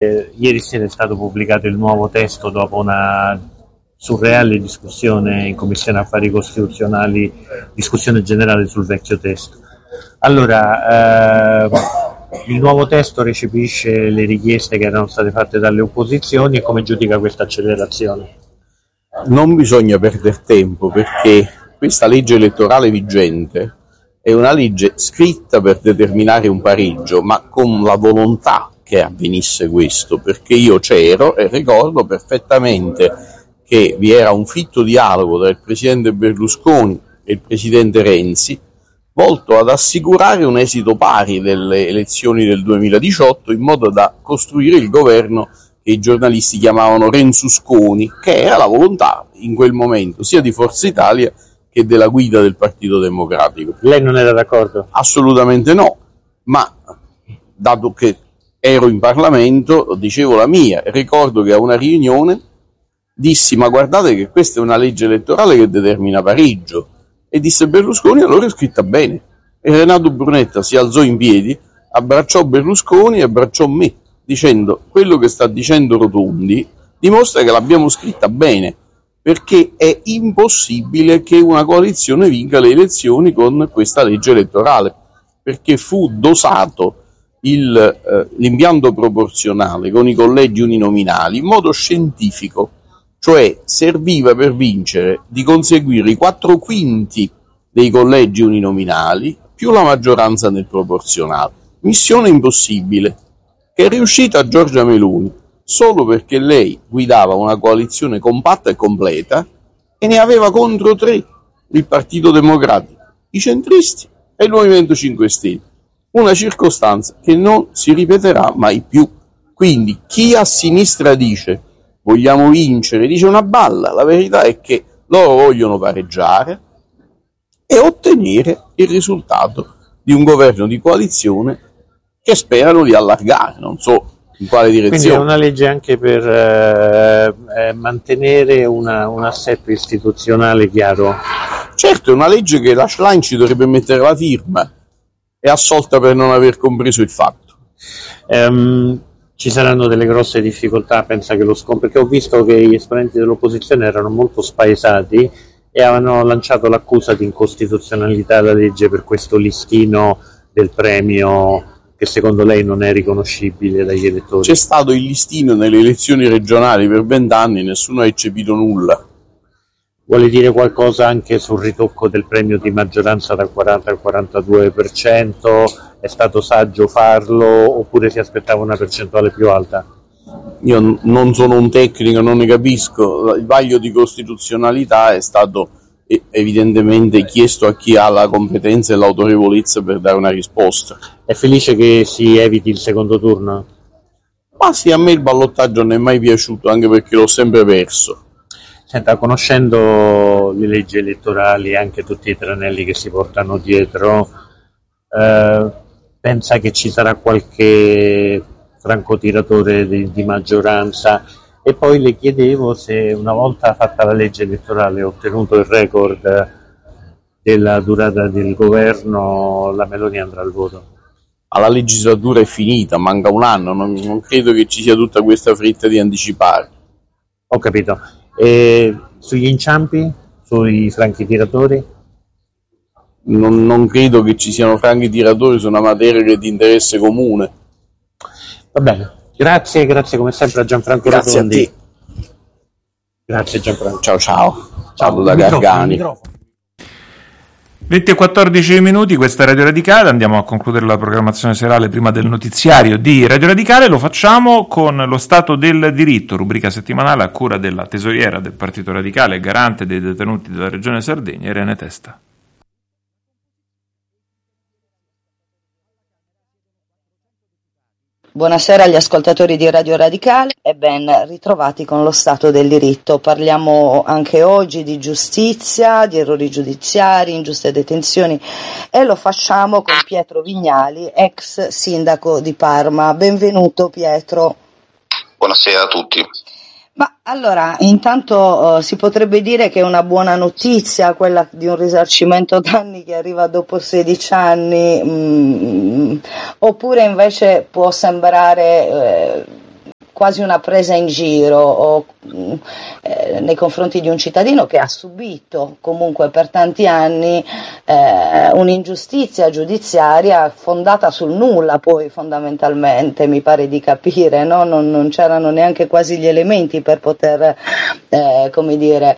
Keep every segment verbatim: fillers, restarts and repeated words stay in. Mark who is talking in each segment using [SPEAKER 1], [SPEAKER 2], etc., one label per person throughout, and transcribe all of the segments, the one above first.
[SPEAKER 1] Eh, ieri sera è stato pubblicato il nuovo testo dopo una surreale discussione in Commissione Affari Costituzionali, discussione generale sul vecchio testo. Allora, eh, il nuovo testo recepisce le richieste che erano state fatte dalle opposizioni e come giudica questa accelerazione?
[SPEAKER 2] Non bisogna perdere tempo, perché questa legge elettorale vigente è una legge scritta per determinare un pareggio, ma con la volontà che avvenisse questo, perché io c'ero e ricordo perfettamente che vi era un fitto dialogo tra il presidente Berlusconi e il presidente Renzi volto ad assicurare un esito pari delle elezioni del duemiladiciotto, in modo da costruire il governo che i giornalisti chiamavano Renzusconi, che era la volontà in quel momento sia di Forza Italia che della guida del Partito Democratico.
[SPEAKER 1] Lei non era d'accordo?
[SPEAKER 2] Assolutamente no, ma dato che ero in Parlamento dicevo la mia. Ricordo che a una riunione dissi: ma guardate che questa è una legge elettorale che determina pareggio, e disse Berlusconi: allora è scritta bene. E Renato Brunetta si alzò in piedi, abbracciò Berlusconi e abbracciò me, dicendo: quello che sta dicendo Rotondi dimostra che l'abbiamo scritta bene, perché è impossibile che una coalizione vinca le elezioni con questa legge elettorale, perché fu dosato il, eh, l'impianto proporzionale con i collegi uninominali in modo scientifico, cioè serviva per vincere di conseguire i quattro quinti dei collegi uninominali più la maggioranza nel proporzionale. Missione impossibile, che è riuscita a Giorgia Meloni solo perché lei guidava una coalizione compatta e completa e ne aveva contro tre il Partito Democratico, i centristi e il Movimento cinque Stelle. Una circostanza che non si ripeterà mai più. Quindi chi a sinistra dice vogliamo vincere dice una balla. La verità è che loro vogliono pareggiare e ottenere il risultato di un governo di coalizione che sperano di allargare, non so in quale direzione.
[SPEAKER 1] Quindi è una legge anche per eh, eh, mantenere una, un assetto istituzionale chiaro?
[SPEAKER 2] Certo, è una legge che la Schlein ci dovrebbe mettere la firma, è assolta per non aver compreso il fatto.
[SPEAKER 1] Um, ci saranno delle grosse difficoltà, pensa che lo scontro, perché ho visto che gli esponenti dell'opposizione erano molto spaesati e avevano lanciato l'accusa di incostituzionalità alla legge per questo listino del premio che secondo lei non è riconoscibile dagli elettori.
[SPEAKER 2] C'è stato il listino nelle elezioni regionali per vent'anni, nessuno ha eccepito nulla.
[SPEAKER 1] Vuole dire qualcosa anche sul ritocco del premio di maggioranza dal quaranta al quarantadue per cento? È stato saggio farlo oppure si aspettava una percentuale più alta?
[SPEAKER 2] Io non sono un tecnico, non ne capisco. Il vaglio di costituzionalità è stato evidentemente chiesto a chi ha la competenza e l'autorevolezza per dare una risposta.
[SPEAKER 1] È felice che si eviti il secondo turno?
[SPEAKER 2] Ma sì, a me il ballottaggio non è mai piaciuto, anche perché l'ho sempre perso.
[SPEAKER 1] Senta, conoscendo le leggi elettorali e anche tutti i tranelli che si portano dietro, eh, pensa che ci sarà qualche francotiratore di, di maggioranza? E poi le chiedevo se una volta fatta la legge elettorale e ottenuto il record della durata del governo, la Meloni andrà al voto.
[SPEAKER 2] La legislatura è finita, manca un anno, non, non credo che ci sia tutta questa fretta di anticipare.
[SPEAKER 1] Ho capito. E sugli inciampi, sui franchi tiratori?
[SPEAKER 2] Non, non credo che ci siano franchi tiratori su una materia che è di interesse comune.
[SPEAKER 1] Va bene, grazie, grazie come sempre a Gianfranco
[SPEAKER 2] Grazie
[SPEAKER 1] Rotondi.
[SPEAKER 2] a te.
[SPEAKER 1] Grazie Gianfranco.
[SPEAKER 2] Ciao ciao.
[SPEAKER 1] Ciao
[SPEAKER 2] da Gargani.
[SPEAKER 3] venti e quattordici minuti, questa è Radio Radicale. Andiamo a concludere la programmazione serale prima del notiziario di Radio Radicale. Lo facciamo con lo Stato del diritto, rubrica settimanale a cura della tesoriera del Partito Radicale e garante dei detenuti della Regione Sardegna, Irene Testa.
[SPEAKER 4] Buonasera agli ascoltatori di Radio Radicale e ben ritrovati con lo Stato del diritto. Parliamo anche oggi di giustizia, di errori giudiziari, ingiuste detenzioni e lo facciamo con Pietro Vignali, ex sindaco di Parma. Benvenuto Pietro.
[SPEAKER 5] Buonasera a tutti.
[SPEAKER 4] Ma allora, intanto uh, si potrebbe dire che è una buona notizia quella di un risarcimento danni che arriva dopo sedici anni, mm, oppure invece può sembrare eh, quasi una presa in giro o, eh, nei confronti di un cittadino che ha subito comunque per tanti anni eh, un'ingiustizia giudiziaria fondata sul nulla, poi fondamentalmente mi pare di capire, no? non, non c'erano neanche quasi gli elementi per poter eh, come dire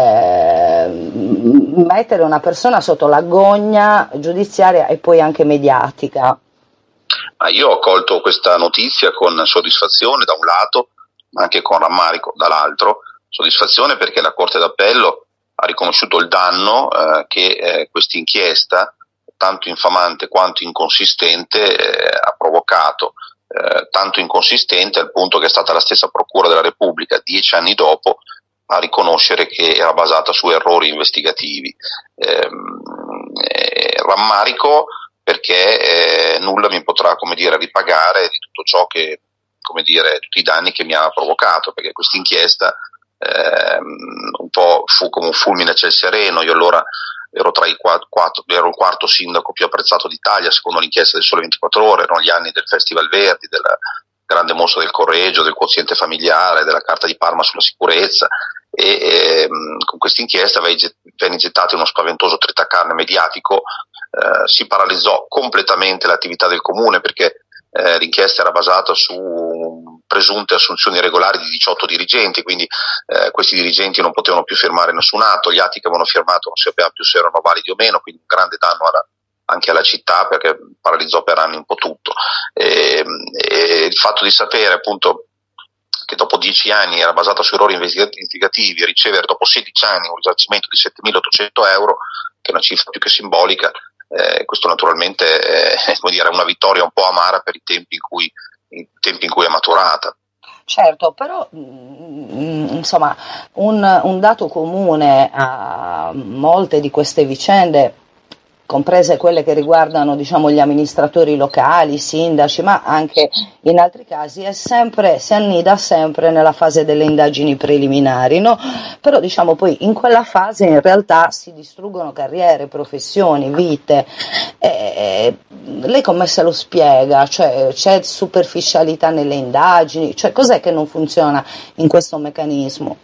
[SPEAKER 4] eh, mettere una persona sotto l'agonia giudiziaria e poi anche mediatica.
[SPEAKER 5] Ma io ho colto questa notizia con soddisfazione da un lato, ma anche con rammarico dall'altro. Soddisfazione perché la Corte d'Appello ha riconosciuto il danno eh, che eh, questa inchiesta, tanto infamante quanto inconsistente, eh, ha provocato. Eh, tanto inconsistente al punto che è stata la stessa Procura della Repubblica, dieci anni dopo, a riconoscere che era basata su errori investigativi. Eh, eh, rammarico perché eh, nulla mi potrà, come dire, ripagare di tutto ciò che, come dire, tutti i danni che mi ha provocato, perché questa inchiesta eh, un po' fu come un fulmine a ciel sereno. Io allora ero tra i quattro, quattro, ero il quarto sindaco più apprezzato d'Italia, secondo l'inchiesta del Sole ventiquattro Ore, erano gli anni del Festival Verdi, della grande mostra del Correggio, del quoziente familiare, della Carta di Parma sulla sicurezza, e eh, con questa inchiesta venne gettato uno spaventoso tritacarne mediatico. Eh, si paralizzò completamente l'attività del comune perché eh, l'inchiesta era basata su presunte assunzioni irregolari di diciotto dirigenti, quindi eh, questi dirigenti non potevano più firmare nessun atto, gli atti che avevano firmato non si sapeva più se erano validi o meno, quindi un grande danno alla, anche alla città perché paralizzò per anni un po' tutto. E, e il fatto di sapere appunto che dopo dieci anni era basata su errori investigativi, ricevere dopo sedici anni un risarcimento di settemilaottocento euro, che è una cifra più che simbolica, eh, questo naturalmente è, come dire, una vittoria un po' amara per i tempi in cui, i tempi in cui è maturata.
[SPEAKER 4] Certo, però mh, insomma un, un dato comune a molte di queste vicende, comprese quelle che riguardano diciamo gli amministratori locali, i sindaci, ma anche in altri casi, è sempre, si annida sempre nella fase delle indagini preliminari, no? Però diciamo poi in quella fase in realtà si distruggono carriere, professioni, vite. E lei come se lo spiega? Cioè, c'è superficialità nelle indagini? Cioè, cos'è che non funziona in questo meccanismo?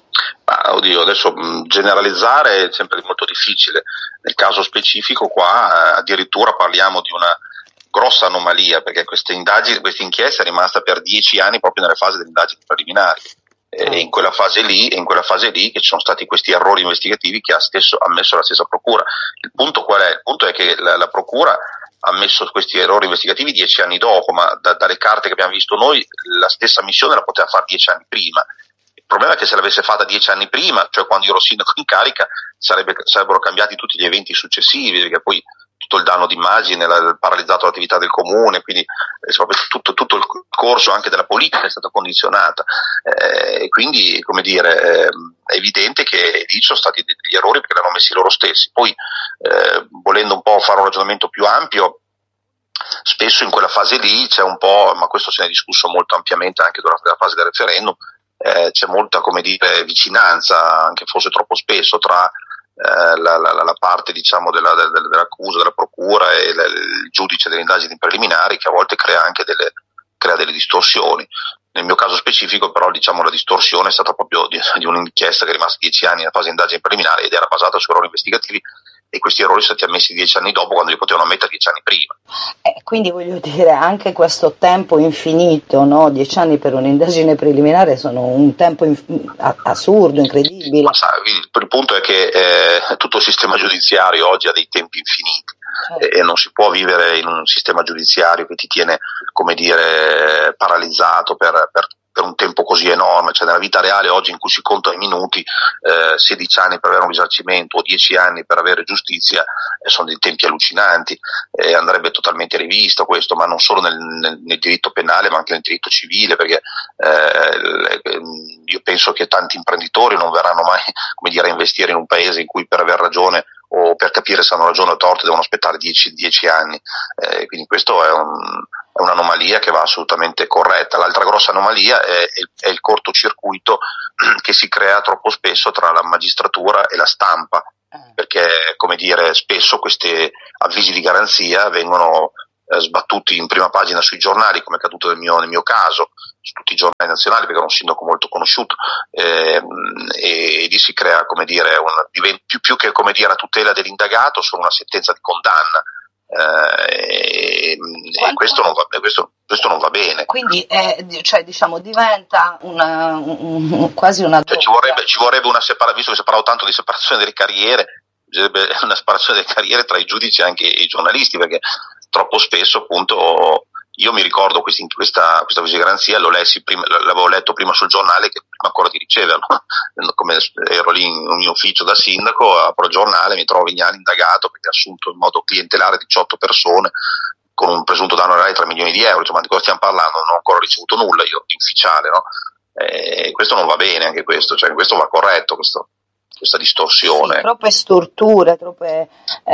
[SPEAKER 5] Ah, oddio, adesso mh, generalizzare è sempre molto difficile. Nel caso specifico qua eh, addirittura parliamo di una grossa anomalia, perché questa indagine, questa inchiesta è rimasta per dieci anni proprio nelle fasi delle indagini preliminari. E in quella fase lì, in quella fase lì che ci sono stati questi errori investigativi che ha stesso ammesso la stessa procura. Il punto qual è? Il punto è che la, la procura ha ammesso questi errori investigativi dieci anni dopo, ma da, dalle carte che abbiamo visto noi la stessa missione la poteva fare dieci anni prima. Il problema è che se l'avesse fatta dieci anni prima, cioè quando io ero sindaco in carica, sarebbe, sarebbero cambiati tutti gli eventi successivi, perché poi tutto il danno d'immagine, ha paralizzato l'attività del comune, quindi eh, tutto, tutto il corso anche della politica è stato condizionato. E eh, quindi, come dire, eh, è evidente che lì sono stati degli errori perché l'hanno messi loro stessi. Poi, eh, volendo un po' fare un ragionamento più ampio, spesso in quella fase lì c'è un po', ma questo se ne è discusso molto ampiamente anche durante la fase del referendum, eh, c'è molta, come dire, vicinanza, anche forse troppo spesso, tra eh, la, la, la parte, diciamo, della, della, dell'accusa, della procura e la, il giudice delle indagini preliminari, che a volte crea anche delle, crea delle distorsioni. Nel mio caso specifico, però, diciamo, la distorsione è stata proprio di, di un'inchiesta che è rimasta dieci anni nella fase di indagini preliminari ed era basata su errori investigativi, e questi errori sono stati ammessi dieci anni dopo, quando li potevano ammettere dieci anni prima.
[SPEAKER 4] Eh, quindi voglio dire, anche questo tempo infinito, no? Dieci anni per un'indagine preliminare sono un tempo inf- assurdo, incredibile.
[SPEAKER 5] Ma sa, il, il punto è che eh, tutto il sistema giudiziario oggi ha dei tempi infiniti, certo. e, e non si può vivere in un sistema giudiziario che ti tiene, come dire, paralizzato per, per per un tempo così enorme. Cioè nella vita reale oggi, in cui si contano i minuti, eh, sedici anni per avere un risarcimento o dieci anni per avere giustizia, eh, sono dei tempi allucinanti, e eh, andrebbe totalmente rivisto questo, ma non solo nel, nel, nel diritto penale ma anche nel diritto civile, perché eh, io penso che tanti imprenditori non verranno mai, come dire, a investire in un paese in cui per aver ragione o per capire se hanno ragione o torto devono aspettare dieci anni, eh, quindi questo è un è un'anomalia che va assolutamente corretta. L'altra grossa anomalia è, è il cortocircuito che si crea troppo spesso tra la magistratura e la stampa, perché, come dire, spesso questi avvisi di garanzia vengono eh, sbattuti in prima pagina sui giornali, come è accaduto nel mio, nel mio caso, su tutti i giornali nazionali perché era un sindaco molto conosciuto, eh, e lì si crea, come dire, un, più, più che come dire a tutela dell'indagato, solo una sentenza di condanna. Eh, e, e questo, non va, questo, questo non va bene.
[SPEAKER 4] Quindi eh, cioè, diciamo, diventa una, un, un, quasi una
[SPEAKER 5] cioè, ci vorrebbe, ci vorrebbe una separazione, visto che si parlava tanto di separazione delle carriere, bisognerebbe una separazione delle carriere tra i giudici e anche i giornalisti, perché troppo spesso appunto io mi ricordo questi, questa questa avviso di garanzia, lo lessi prima, l'avevo letto prima sul giornale che prima ancora di riceverlo, come ero lì in un mio ufficio da sindaco, apro il giornale, mi trovo Vignali indagato perché ha assunto in modo clientelare diciotto persone con un presunto danno erariale di tre milioni di euro, insomma di cosa stiamo parlando? Non ho ancora ricevuto nulla io di ufficiale, no? E questo non va bene, anche questo, cioè questo va corretto, questo, questa distorsione.
[SPEAKER 4] Sì, troppe storture, troppe,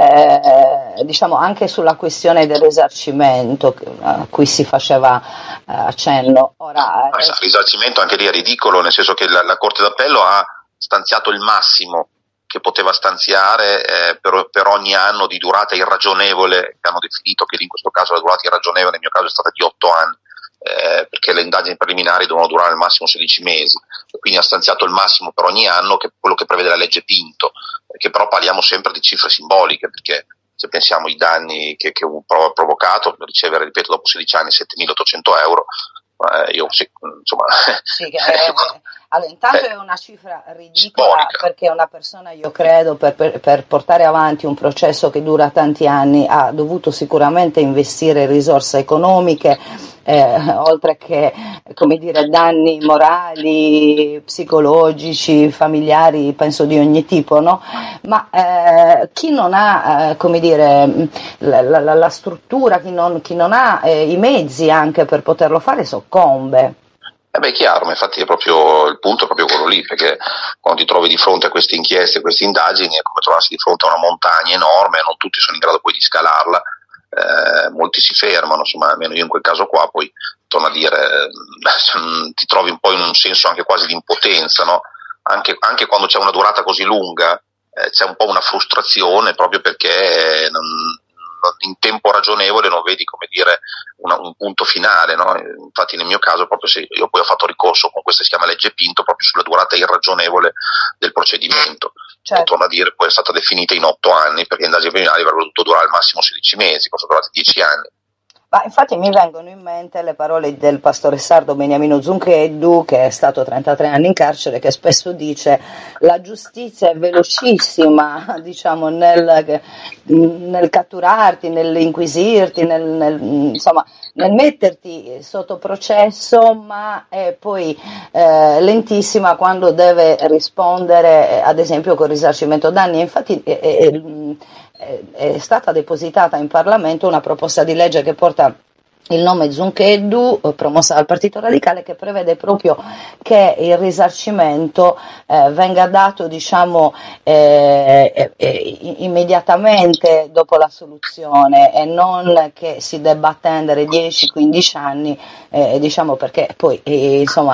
[SPEAKER 4] eh, diciamo anche sulla questione del risarcimento a cui si faceva eh, accenno. Ora,
[SPEAKER 5] eh, il risarcimento anche lì è ridicolo, nel senso che la, la Corte d'Appello ha stanziato il massimo che poteva stanziare eh, per, per ogni anno di durata irragionevole, che hanno definito che in questo caso la durata irragionevole nel mio caso è stata di otto anni. Eh, perché le indagini preliminari devono durare al massimo sedici mesi, quindi ha stanziato il massimo per ogni anno, che è quello che prevede la legge Pinto, che però parliamo sempre di cifre simboliche, perché se pensiamo ai danni che, che un pro ha provocato, ricevere, ripeto, dopo sedici anni settemilaottocento euro, eh, io sì, insomma...
[SPEAKER 4] Sì, che è, allora, intanto è una cifra ridicola, simbolica. Perché una persona, io credo, per, per, per portare avanti un processo che dura tanti anni, ha dovuto sicuramente investire risorse economiche, Eh, oltre che, come dire, danni morali, psicologici, familiari, penso di ogni tipo, no? Ma eh, chi non ha, eh, come dire, la, la, la struttura, chi non, chi non ha eh, i mezzi anche per poterlo fare, soccombe.
[SPEAKER 5] Eh beh, è chiaro, ma infatti è proprio il punto è proprio quello lì, perché quando ti trovi di fronte a queste inchieste, queste indagini, è come trovarsi di fronte a una montagna enorme, non tutti sono in grado poi di scalarla. Eh, molti si fermano, insomma, almeno io in quel caso qua, poi torno a dire, eh, ti trovi un po' in un senso anche quasi di impotenza, no? Anche, anche quando c'è una durata così lunga, eh, c'è un po' una frustrazione proprio perché non, non, in tempo ragionevole non vedi, come dire, una, un punto finale, no? Infatti nel mio caso proprio se io poi ho fatto ricorso con questa si chiama legge Pinto proprio sulla durata irragionevole del procedimento. Certo. E torno a dire, poi è stata definita in otto anni perché le indagini preliminari avrebbero dovuto durare al massimo sedici mesi, poi sono durati dieci anni.
[SPEAKER 4] Ma infatti mi vengono in mente le parole del pastore sardo Beniamino Zuncheddu, che è stato trentatré anni in carcere, che spesso dice: la giustizia è velocissima, diciamo, nel, nel catturarti, nell'inquisirti, nel, nel, insomma, nel metterti sotto processo, ma è poi eh, lentissima quando deve rispondere, ad esempio, con risarcimento danni. E infatti è, è, è stata depositata in Parlamento una proposta di legge che porta il nome Zuncheddu, promossa dal Partito Radicale, che prevede proprio che il risarcimento eh, venga dato, diciamo, eh, eh, immediatamente dopo l'assoluzione e non che si debba attendere dieci quindici anni, eh, diciamo, perché poi eh, insomma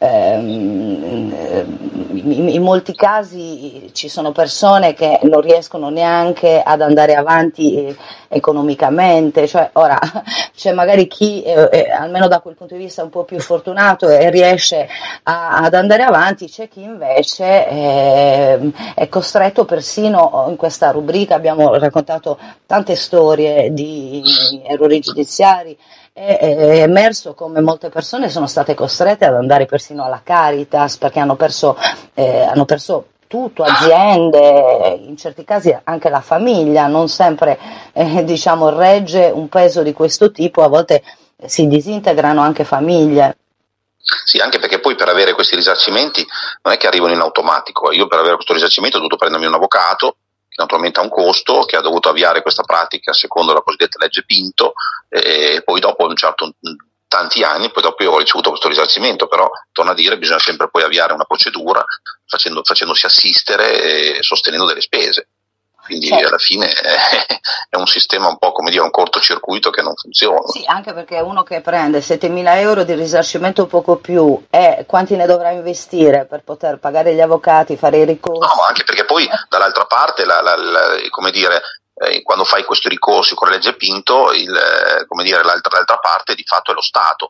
[SPEAKER 4] ehm, in, in molti casi ci sono persone che non riescono neanche ad andare avanti eh, economicamente, cioè ora c'è magari chi eh, eh, almeno da quel punto di vista è un po' più fortunato e riesce a, ad andare avanti, c'è chi invece eh, è costretto, persino in questa rubrica abbiamo raccontato tante storie di errori giudiziari, è, è emerso come molte persone sono state costrette ad andare persino alla Caritas perché hanno perso, eh, hanno perso tutto, aziende, in certi casi anche la famiglia non sempre eh, diciamo regge un peso di questo tipo, a volte si disintegrano anche famiglie.
[SPEAKER 5] Sì, anche perché poi per avere questi risarcimenti non è che arrivano in automatico, io per avere questo risarcimento ho dovuto prendermi un avvocato che naturalmente ha un costo, che ha dovuto avviare questa pratica secondo la cosiddetta legge Pinto e poi dopo un certo tanti anni, poi dopo io ho ricevuto questo risarcimento, però torno a dire bisogna sempre poi avviare una procedura facendo, facendosi assistere e sostenendo delle spese, quindi certo. Alla fine è un sistema un po' come dire un cortocircuito che non funziona.
[SPEAKER 4] Sì, anche perché uno che prende settemila euro di risarcimento poco più, e quanti ne dovrà investire per poter pagare gli avvocati, fare i ricorsi?
[SPEAKER 5] No, ma anche perché poi dall'altra parte la, la, la, come dire Eh, quando fai questi ricorsi con la legge Pinto, il, eh, come dire, l'altra, l'altra parte di fatto è lo Stato,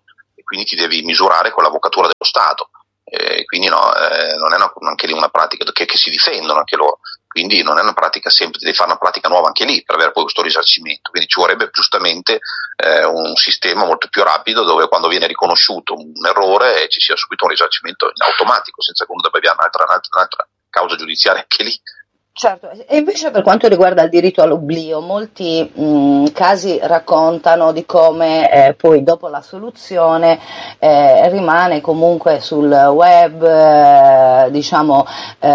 [SPEAKER 5] quindi ti devi misurare con l'avvocatura dello Stato. E quindi no, eh, non è una, anche lì una pratica che, che si difendono anche loro, quindi non è una pratica semplice, devi fare una pratica nuova anche lì per avere poi questo risarcimento, quindi ci vorrebbe giustamente eh, un sistema molto più rapido dove quando viene riconosciuto un errore ci sia subito un risarcimento in automatico senza che uno debba avviare un'altra, un'altra, un'altra causa giudiziaria anche lì.
[SPEAKER 4] Certo, e invece per quanto riguarda il diritto all'oblio, molti mh, casi raccontano di come eh, poi dopo la soluzione eh, rimane comunque sul web, eh, diciamo,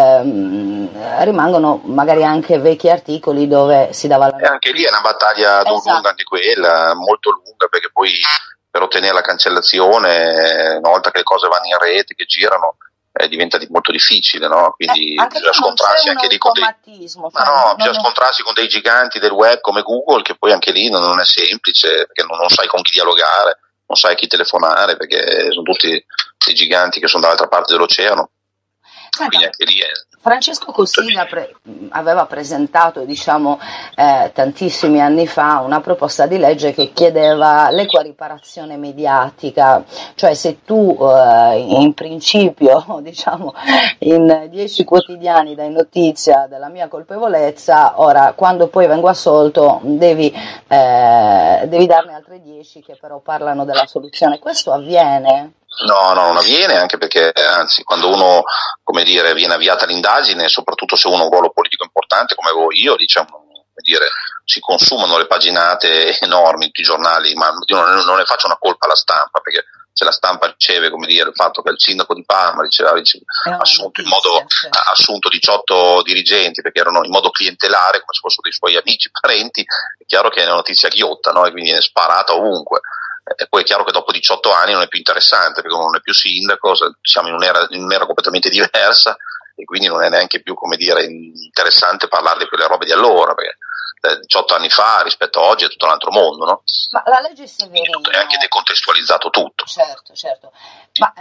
[SPEAKER 4] ehm, rimangono magari anche vecchi articoli dove si dava la...
[SPEAKER 5] E anche lì è una battaglia
[SPEAKER 4] esatto.
[SPEAKER 5] lunga, anche quella, molto lunga, perché poi per ottenere la cancellazione, una volta che le cose vanno in rete, che girano, Eh, diventa di molto difficile, no? Quindi
[SPEAKER 4] eh,
[SPEAKER 5] bisogna scontrarsi anche lì con dei,
[SPEAKER 4] cioè,
[SPEAKER 5] ma no,
[SPEAKER 4] non,
[SPEAKER 5] bisogna
[SPEAKER 4] non...
[SPEAKER 5] scontrarsi con dei giganti del web come Google, che poi anche lì non, non è semplice, perché non, non sai con chi dialogare, non sai a chi telefonare, perché sono tutti dei giganti che sono dall'altra parte dell'oceano. Quindi anche lì è...
[SPEAKER 4] Francesco Cossiga pre- aveva presentato, diciamo, eh, tantissimi anni fa una proposta di legge che chiedeva l'equariparazione mediatica, cioè se tu eh, in principio, diciamo, in dieci quotidiani dai notizia della mia colpevolezza, ora quando poi vengo assolto devi, eh, devi darne altre dieci che però parlano della soluzione. Questo avviene?
[SPEAKER 5] No, no, non avviene, anche perché, anzi, quando uno, come dire, viene avviata l'indagine, soprattutto se uno ha un ruolo politico importante, come avevo io, diciamo, come dire, si consumano le paginate enormi, tutti i giornali, ma io non, non ne faccio una colpa alla stampa, perché se la stampa riceve, come dire, il fatto che il sindaco di Parma riceveva, riceveva assunto, in modo, ha assunto diciotto dirigenti, perché erano in modo clientelare, come se fossero dei suoi amici, parenti, è chiaro che è una notizia ghiotta, no? E quindi è sparata ovunque. E poi è chiaro che dopo diciotto anni non è più interessante, perché non è più sindaco, siamo in un'era, in un'era completamente diversa, e quindi non è neanche più, come dire, interessante parlare di quelle robe di allora, perché diciotto anni fa rispetto a oggi è tutto un altro mondo, no?
[SPEAKER 4] Ma la legge Severino
[SPEAKER 5] è anche decontestualizzato tutto.
[SPEAKER 4] Certo, certo. Ma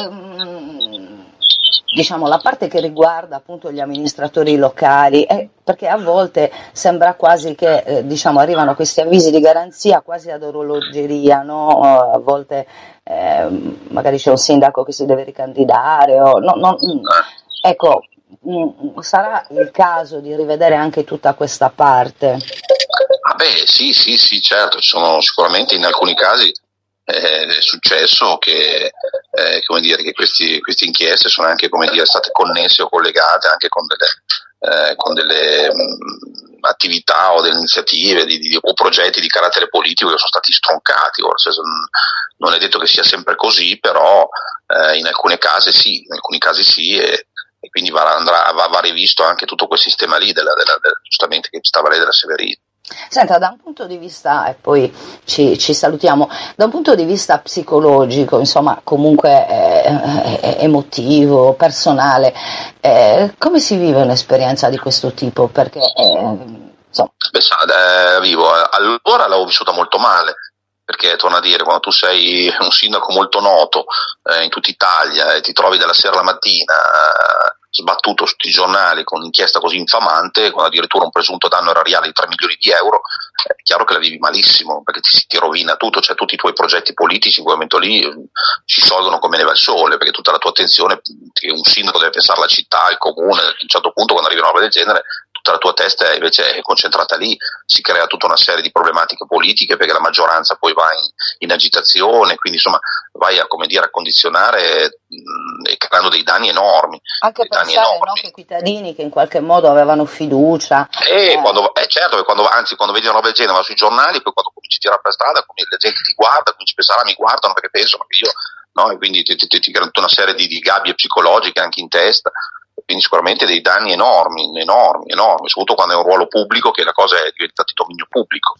[SPEAKER 4] ehm, diciamo la parte che riguarda appunto gli amministratori locali, è perché a volte sembra quasi che eh, diciamo arrivano questi avvisi di garanzia quasi ad orologeria, no? A volte eh, magari c'è un sindaco che si deve ricandidare o no, no, ecco. Sarà il caso di rivedere anche tutta questa parte?
[SPEAKER 5] Ah beh, sì, sì, sì, certo, ci sono sicuramente in alcuni casi eh, è successo che, eh, come dire, che questi, queste inchieste sono anche, come dire, state connesse o collegate anche con delle, eh, con delle mh, attività o delle iniziative di, di, o progetti di carattere politico che sono stati stroncati. Ora, se, non è detto che sia sempre così, però eh, in alcuni casi sì, in alcuni casi sì, e, e quindi va, andrà, va, va rivisto anche tutto quel sistema lì, della, della, della, giustamente che stava lei della Severino.
[SPEAKER 4] Senta, da un punto di vista, e poi ci, ci salutiamo, da un punto di vista psicologico, insomma, comunque eh, emotivo, personale, eh, come si vive un'esperienza di questo tipo? Perché, eh, insomma...
[SPEAKER 5] Beh, sa, eh, vivo, allora l'avevo vissuta molto male, perché, torno a dire, quando tu sei un sindaco molto noto eh, in tutta Italia e ti trovi dalla sera alla mattina eh, sbattuto sui giornali con un'inchiesta così infamante, con addirittura un presunto danno erariale di tre milioni di euro, è chiaro che la vivi malissimo, perché ti, ti rovina tutto, cioè tutti i tuoi progetti politici in quel momento lì ci sciolgono come neve al sole, perché tutta la tua attenzione, che un sindaco deve pensare alla città, al comune, a un certo punto quando arrivi una roba del genere, tutta la tua testa è invece è concentrata lì, si crea tutta una serie di problematiche politiche, perché la maggioranza poi va in, in agitazione, quindi insomma vai a, come dire, a condizionare mh, e creando dei danni enormi.
[SPEAKER 4] Anche pensare, no, che i cittadini che in qualche modo avevano fiducia.
[SPEAKER 5] E eh. quando, eh, certo, che quando, anzi quando vedi una roba del genere va sui giornali, poi quando cominci a girare per strada, la gente ti guarda, cominci a pensare, ah, mi guardano perché pensano che io, no, e quindi ti, ti, ti, ti crea tutta una serie di, di gabbie psicologiche anche in testa. Quindi sicuramente dei danni enormi, enormi, enormi, soprattutto quando è un ruolo pubblico, che la cosa è diventata di dominio pubblico.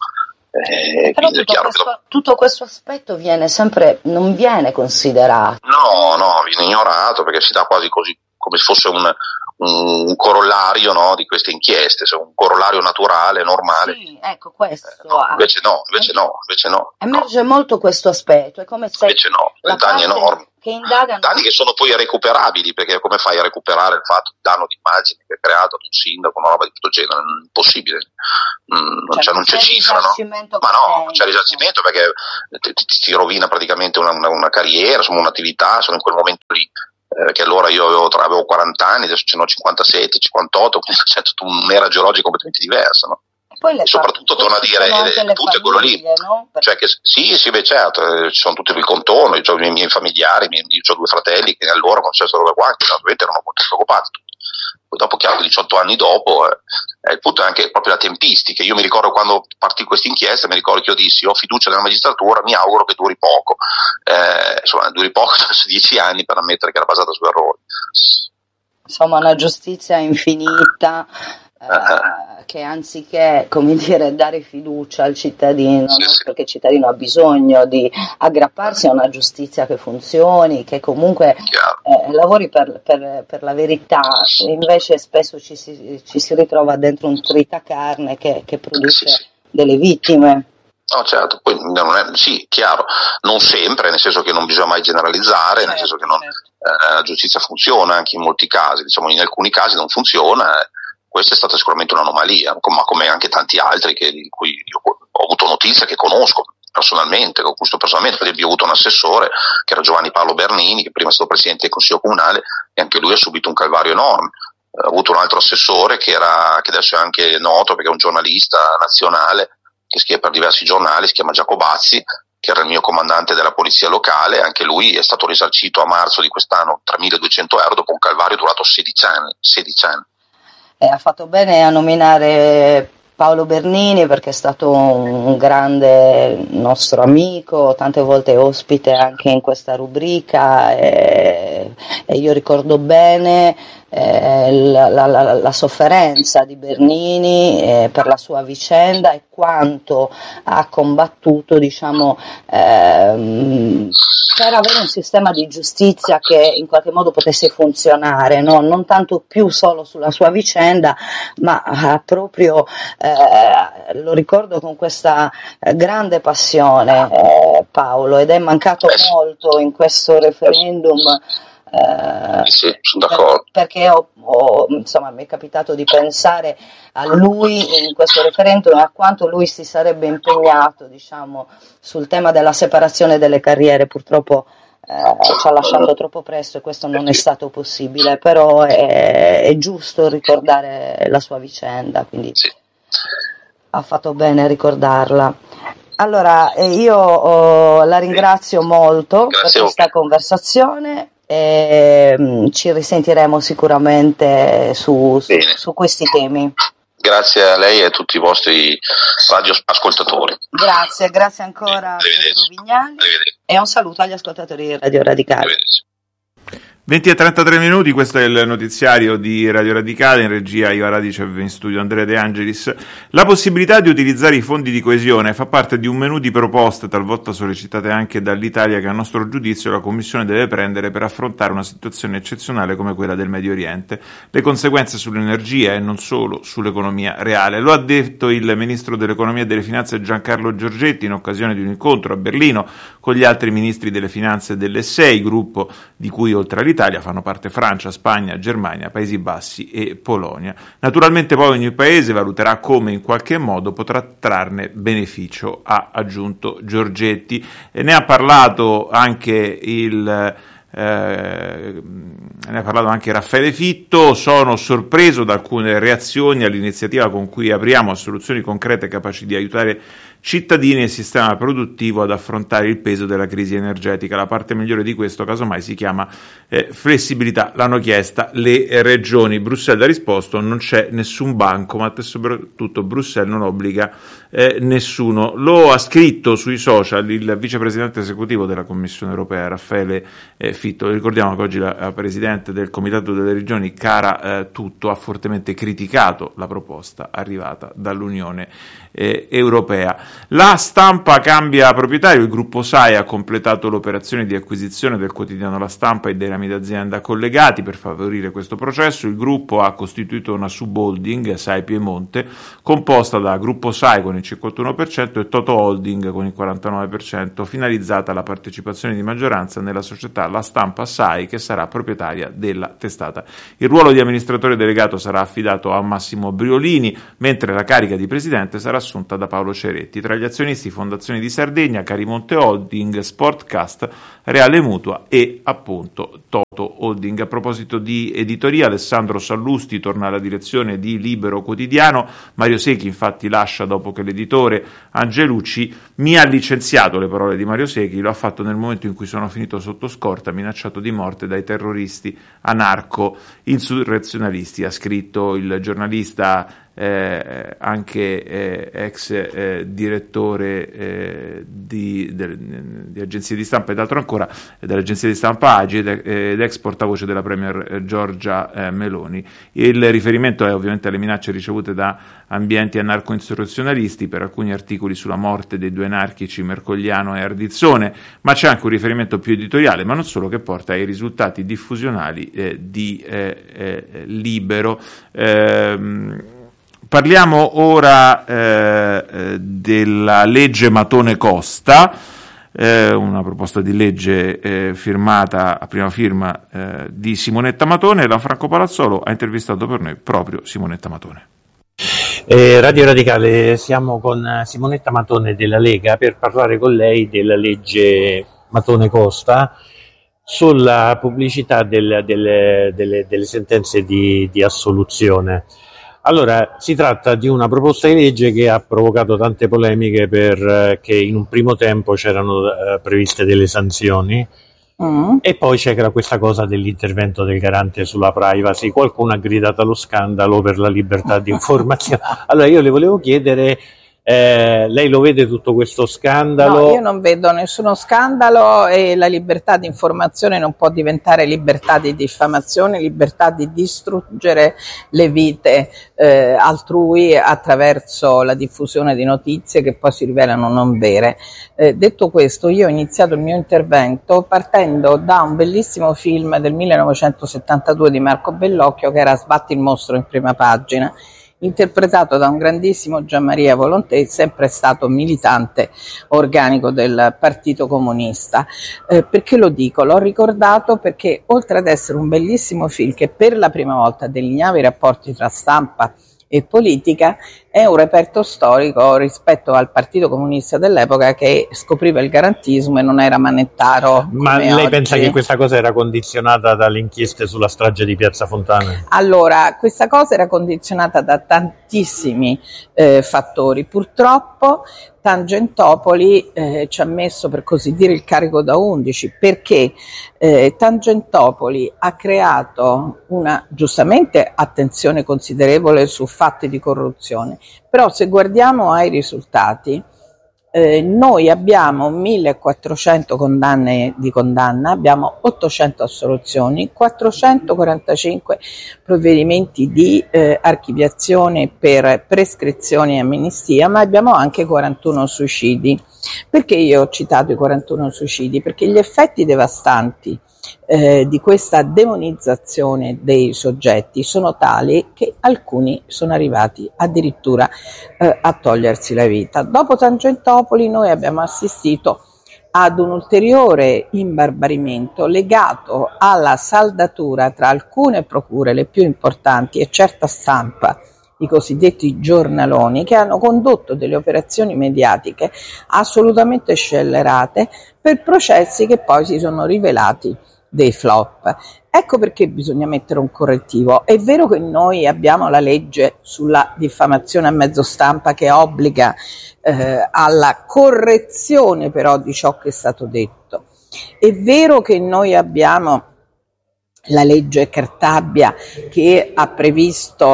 [SPEAKER 5] Eh,
[SPEAKER 4] Però tutto questo,
[SPEAKER 5] che...
[SPEAKER 4] tutto questo aspetto viene sempre, non viene considerato.
[SPEAKER 5] No, no, viene ignorato, perché si dà quasi così, come se fosse un, un, un corollario, no, di queste inchieste, cioè un corollario naturale, normale.
[SPEAKER 4] Sì, ecco questo.
[SPEAKER 5] Eh, no, invece no, invece no, invece no.
[SPEAKER 4] Emerge
[SPEAKER 5] no.
[SPEAKER 4] molto questo aspetto, è come se
[SPEAKER 5] invece no,
[SPEAKER 4] la
[SPEAKER 5] danni
[SPEAKER 4] parte
[SPEAKER 5] enormi.
[SPEAKER 4] che indagano.
[SPEAKER 5] Danni che sono poi recuperabili, perché come fai a recuperare il fatto il danno d'immagine che ha creato un sindaco, una roba di tutto genere? È impossibile, mm, non,
[SPEAKER 4] Cioè,
[SPEAKER 5] c'è, non c'è cifra, no? Ma no, non c'è risarcimento perché ti, ti, ti rovina praticamente una, una, una carriera, insomma un'attività, sono in quel momento lì. Eh, che allora io avevo, avevo quaranta anni, adesso ce ne ho cinquantasette, cinquantotto, quindi c'è tutta un'era geologica completamente diversa, no?
[SPEAKER 4] Poi le
[SPEAKER 5] soprattutto torno a dire il punto è quello lì, no? Cioè che sì, sì, beh, certo, eh, ci sono tutti il contorno, io ho i miei, miei familiari, io ho due fratelli che allora quando c'è questa roba qua, che ovviamente erano molto preoccupati. Poi dopo, chiaro, diciotto anni dopo, eh, eh, il punto è anche proprio la tempistica. Io mi ricordo quando partì questa inchiesta, mi ricordo che io dissi: ho fiducia nella magistratura, mi auguro che duri poco. Eh, insomma, duri poco, su dieci anni per ammettere che era basata su errori.
[SPEAKER 4] Insomma, una giustizia infinita. Uh, che anziché, come dire, dare fiducia al cittadino,
[SPEAKER 5] sì,
[SPEAKER 4] no?
[SPEAKER 5] sì.
[SPEAKER 4] Perché il cittadino ha bisogno di aggrapparsi a una giustizia che funzioni, che comunque eh, lavori per, per, per la verità, invece spesso ci si, ci si ritrova dentro un tritacarne che, che produce
[SPEAKER 5] sì, sì.
[SPEAKER 4] delle vittime.
[SPEAKER 5] No, certo, poi non è, sì, chiaro, non sempre, nel senso che non bisogna mai generalizzare, certo, nel senso che non, certo. eh, la giustizia funziona anche in molti casi, diciamo in alcuni casi non funziona. Eh, Questa è stata sicuramente un'anomalia, ma come anche tanti altri che, di cui io ho avuto notizia, che conosco personalmente, con cui sto personalmente. Per esempio, ho avuto un assessore che era Giovanni Paolo Bernini, che prima è stato presidente del Consiglio Comunale, e anche lui ha subito un calvario enorme. Ho avuto un altro assessore che, era, che adesso è anche noto perché è un giornalista nazionale che scrive per diversi giornali, si chiama Giacobazzi, che era il mio comandante della polizia locale. Anche lui è stato risarcito a marzo di quest'anno tremiladuecento euro dopo un calvario durato sedici anni. sedici anni.
[SPEAKER 4] Eh, ha fatto bene a nominare Paolo Bernini perché è stato un grande nostro amico, tante volte ospite anche in questa rubrica, e, e io ricordo bene eh, la, la, la, la sofferenza di Bernini eh, per la sua vicenda e quanto ha combattuto, diciamo, ehm, per avere un sistema di giustizia che in qualche modo potesse funzionare, no? Non tanto più solo sulla sua vicenda, ma eh, proprio eh, lo ricordo con questa eh, grande passione, eh, Paolo, ed è mancato molto in questo referendum. Eh,
[SPEAKER 5] sì, sono d'accordo.
[SPEAKER 4] Perché ho, ho, insomma, mi è capitato di pensare a lui in questo referendum, a quanto lui si sarebbe impegnato, diciamo, sul tema della separazione delle carriere. Purtroppo eh, ci ha lasciato troppo presto e questo non è stato possibile, però è, è giusto ricordare la sua vicenda, quindi
[SPEAKER 5] sì.
[SPEAKER 4] Ha fatto bene a ricordarla. Allora, eh, io oh, la ringrazio molto Grazie per questa conversazione. E, mh, ci risentiremo sicuramente su, su, su questi temi.
[SPEAKER 5] Grazie a lei e a tutti i vostri radioascoltatori.
[SPEAKER 4] Grazie, grazie ancora a Pietro Vignali e un saluto agli ascoltatori di Radio Radicale.
[SPEAKER 3] venti e trentatré minuti, questo è il notiziario di Radio Radicale, in regia Iva Radicev, in studio Andrea De Angelis. La possibilità di utilizzare i fondi di coesione fa parte di un menù di proposte, talvolta sollecitate anche dall'Italia, che a nostro giudizio la Commissione deve prendere per affrontare una situazione eccezionale come quella del Medio Oriente, le conseguenze sull'energia e non solo sull'economia reale. Lo ha detto il Ministro dell'Economia e delle Finanze Giancarlo Giorgetti in occasione di un incontro a Berlino con gli altri Ministri delle Finanze delle sei, gruppo di cui oltre all'Italia Italia fanno parte Francia, Spagna, Germania, Paesi Bassi e Polonia. Naturalmente poi ogni paese valuterà come in qualche modo potrà trarne beneficio, ha aggiunto Giorgetti. E ne ha parlato anche il Eh, ne ha parlato anche Raffaele Fitto. Sono sorpreso da alcune reazioni all'iniziativa con cui apriamo a soluzioni concrete capaci di aiutare cittadini e il sistema produttivo ad affrontare il peso della crisi energetica. La parte migliore di questo, casomai, si chiama eh, flessibilità. L'hanno chiesta le regioni. Bruxelles ha risposto: non c'è nessun banco, ma soprattutto Bruxelles non obbliga eh, nessuno. Lo ha scritto sui social il vicepresidente esecutivo della Commissione europea, Raffaele eh, Fitto. Ricordiamo che oggi la, la presidente del Comitato delle Regioni, Cara eh, Tutto, ha fortemente criticato la proposta arrivata dall'Unione eh, Europea. La Stampa cambia proprietario, il gruppo S A I ha completato l'operazione di acquisizione del quotidiano La Stampa e dei rami d'azienda collegati. Per favorire questo processo il gruppo ha costituito una subholding, S A I Piemonte, composta da Gruppo S A I con il cinquantuno per cento e Toto Holding con il quarantanove per cento, finalizzata alla partecipazione di maggioranza nella società La Stampa S A I, che sarà proprietaria della testata. Il ruolo di amministratore delegato sarà affidato a Massimo Briolini, mentre la carica di presidente sarà assunta da Paolo Ceretti. Tra gli azionisti Fondazione di Sardegna, Carimonte Holding, Sportcast, Reale Mutua e appunto Toto Holding. A proposito di editoria, Alessandro Sallusti torna alla direzione di Libero Quotidiano. Mario Secchi infatti lascia dopo che l'editore Angelucci mi ha licenziato, le parole di Mario Secchi, lo ha fatto nel momento in cui sono finito sotto scorta, minacciato di morte dai terroristi anarco-insurrezionalisti, ha scritto il giornalista eh, anche eh, ex eh, direttore eh, di, de, di agenzie di stampa e d'altro ancora eh, dell'agenzia di stampa Agi ed, ed ex portavoce della premier eh, Giorgia eh, Meloni. Il riferimento è ovviamente alle minacce ricevute da ambienti anarco-insurrezionalisti per alcuni articoli sulla morte dei due anarchici Mercogliano e Ardizzone, ma c'è anche un riferimento più editoriale, ma non solo, che porta ai risultati diffusionali eh, di eh, eh, Libero. Ehm, Parliamo ora eh, della legge Matone Costa, eh, una proposta di legge eh, firmata a prima firma eh, di Simonetta Matone. La Franco Palazzolo ha intervistato per noi proprio Simonetta Matone.
[SPEAKER 1] Eh, Radio Radicale, siamo con Simonetta Matone della Lega per parlare con lei della legge Matone Costa sulla pubblicità del, del, delle, delle sentenze di, di assoluzione. Allora, si tratta di una proposta di legge che ha provocato tante polemiche perché eh, in un primo tempo c'erano eh, previste delle sanzioni mm. e poi c'era questa cosa dell'intervento del garante sulla privacy. Qualcuno ha gridato allo scandalo per la libertà di informazione. Allora io le volevo chiedere, eh, lei lo vede tutto questo scandalo?
[SPEAKER 6] No, io non vedo nessuno scandalo e la libertà di informazione non può diventare libertà di diffamazione, libertà di distruggere le vite eh, altrui attraverso la diffusione di notizie che poi si rivelano non vere. Eh, detto questo, io ho iniziato il mio intervento partendo da un bellissimo film del millenovecentosettantadue di Marco Bellocchio che era Sbatti il mostro in prima pagina, interpretato da un grandissimo Gianmaria Volonté, sempre stato militante organico del Partito Comunista. Eh, perché lo dico? L'ho ricordato perché oltre ad essere un bellissimo film che per la prima volta delineava i rapporti tra stampa e politica, è un reperto storico rispetto al Partito Comunista dell'epoca che scopriva il garantismo e non era manettaro.
[SPEAKER 1] Ma lei
[SPEAKER 6] oggi.
[SPEAKER 1] Pensa che questa cosa era condizionata dalle inchieste sulla strage di Piazza Fontana?
[SPEAKER 6] Allora, questa cosa era condizionata da tantissimi eh, fattori. Purtroppo Tangentopoli eh, ci ha messo, per così dire, il carico da undici, perché eh, Tangentopoli ha creato una, giustamente, attenzione considerevole su fatti di corruzione, però se guardiamo ai risultati, eh, noi abbiamo millequattrocento condanne di condanna, abbiamo ottocento assoluzioni, quattrocentoquarantacinque provvedimenti di eh, archiviazione per prescrizione e amnistia, ma abbiamo anche quarantuno suicidi. Perché io ho citato i quarantuno suicidi? Perché gli effetti devastanti eh, di questa demonizzazione dei soggetti sono tali che alcuni sono arrivati addirittura eh, a togliersi la vita. Dopo Tangentopoli noi abbiamo assistito ad un ulteriore imbarbarimento legato alla saldatura tra alcune procure, le più importanti, e certa stampa, i cosiddetti giornaloni, che hanno condotto delle operazioni mediatiche assolutamente scellerate per processi che poi si sono rivelati dei flop. Ecco perché bisogna mettere un correttivo. È vero che noi abbiamo la legge sulla diffamazione a mezzo stampa che obbliga eh, alla correzione però di ciò che è stato detto. È vero che noi abbiamo la legge Cartabia che ha previsto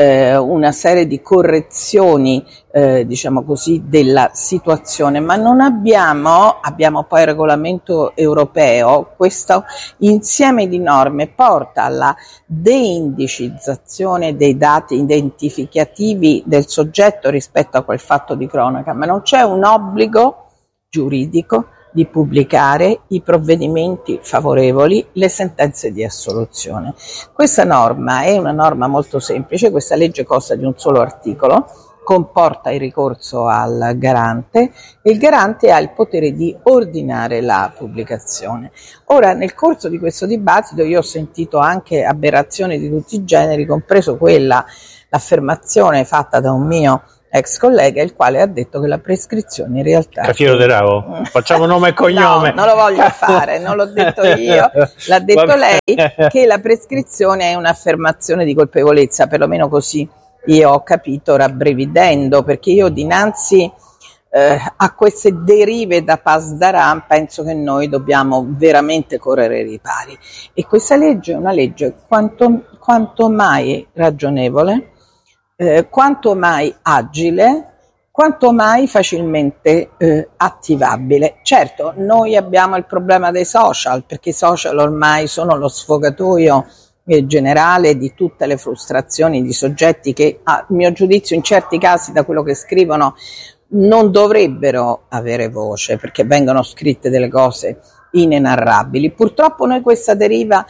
[SPEAKER 6] eh, una serie di correzioni, eh, diciamo così, della situazione, ma non abbiamo, abbiamo poi il regolamento europeo, questo insieme di norme porta alla deindicizzazione dei dati identificativi del soggetto rispetto a quel fatto di cronaca, ma non c'è un obbligo giuridico di pubblicare i provvedimenti favorevoli, le sentenze di assoluzione. Questa norma è una norma molto semplice, questa legge consta di un solo articolo, comporta il ricorso al garante e il garante ha il potere di ordinare la pubblicazione. Ora, nel corso di questo dibattito io ho sentito anche aberrazioni di tutti i generi, compreso quella, l'affermazione fatta da un mio ex collega, il quale ha detto che la prescrizione in realtà...
[SPEAKER 1] Cafiero De Rao, facciamo nome e cognome.
[SPEAKER 6] No, non lo voglio fare, non l'ho detto io, l'ha detto lei, che la prescrizione è un'affermazione di colpevolezza, perlomeno così io ho capito rabbrividendo, perché io dinanzi eh, a queste derive da Pasdaran penso che noi dobbiamo veramente correre ai ripari. E questa legge è una legge quanto, quanto mai ragionevole, Eh, quanto mai agile, quanto mai facilmente eh, attivabile. Certo, noi abbiamo il problema dei social, perché i social ormai sono lo sfogatoio eh, generale di tutte le frustrazioni di soggetti che, a mio giudizio, in certi casi, da quello che scrivono, non dovrebbero avere voce, perché vengono scritte delle cose inenarrabili. Purtroppo noi questa deriva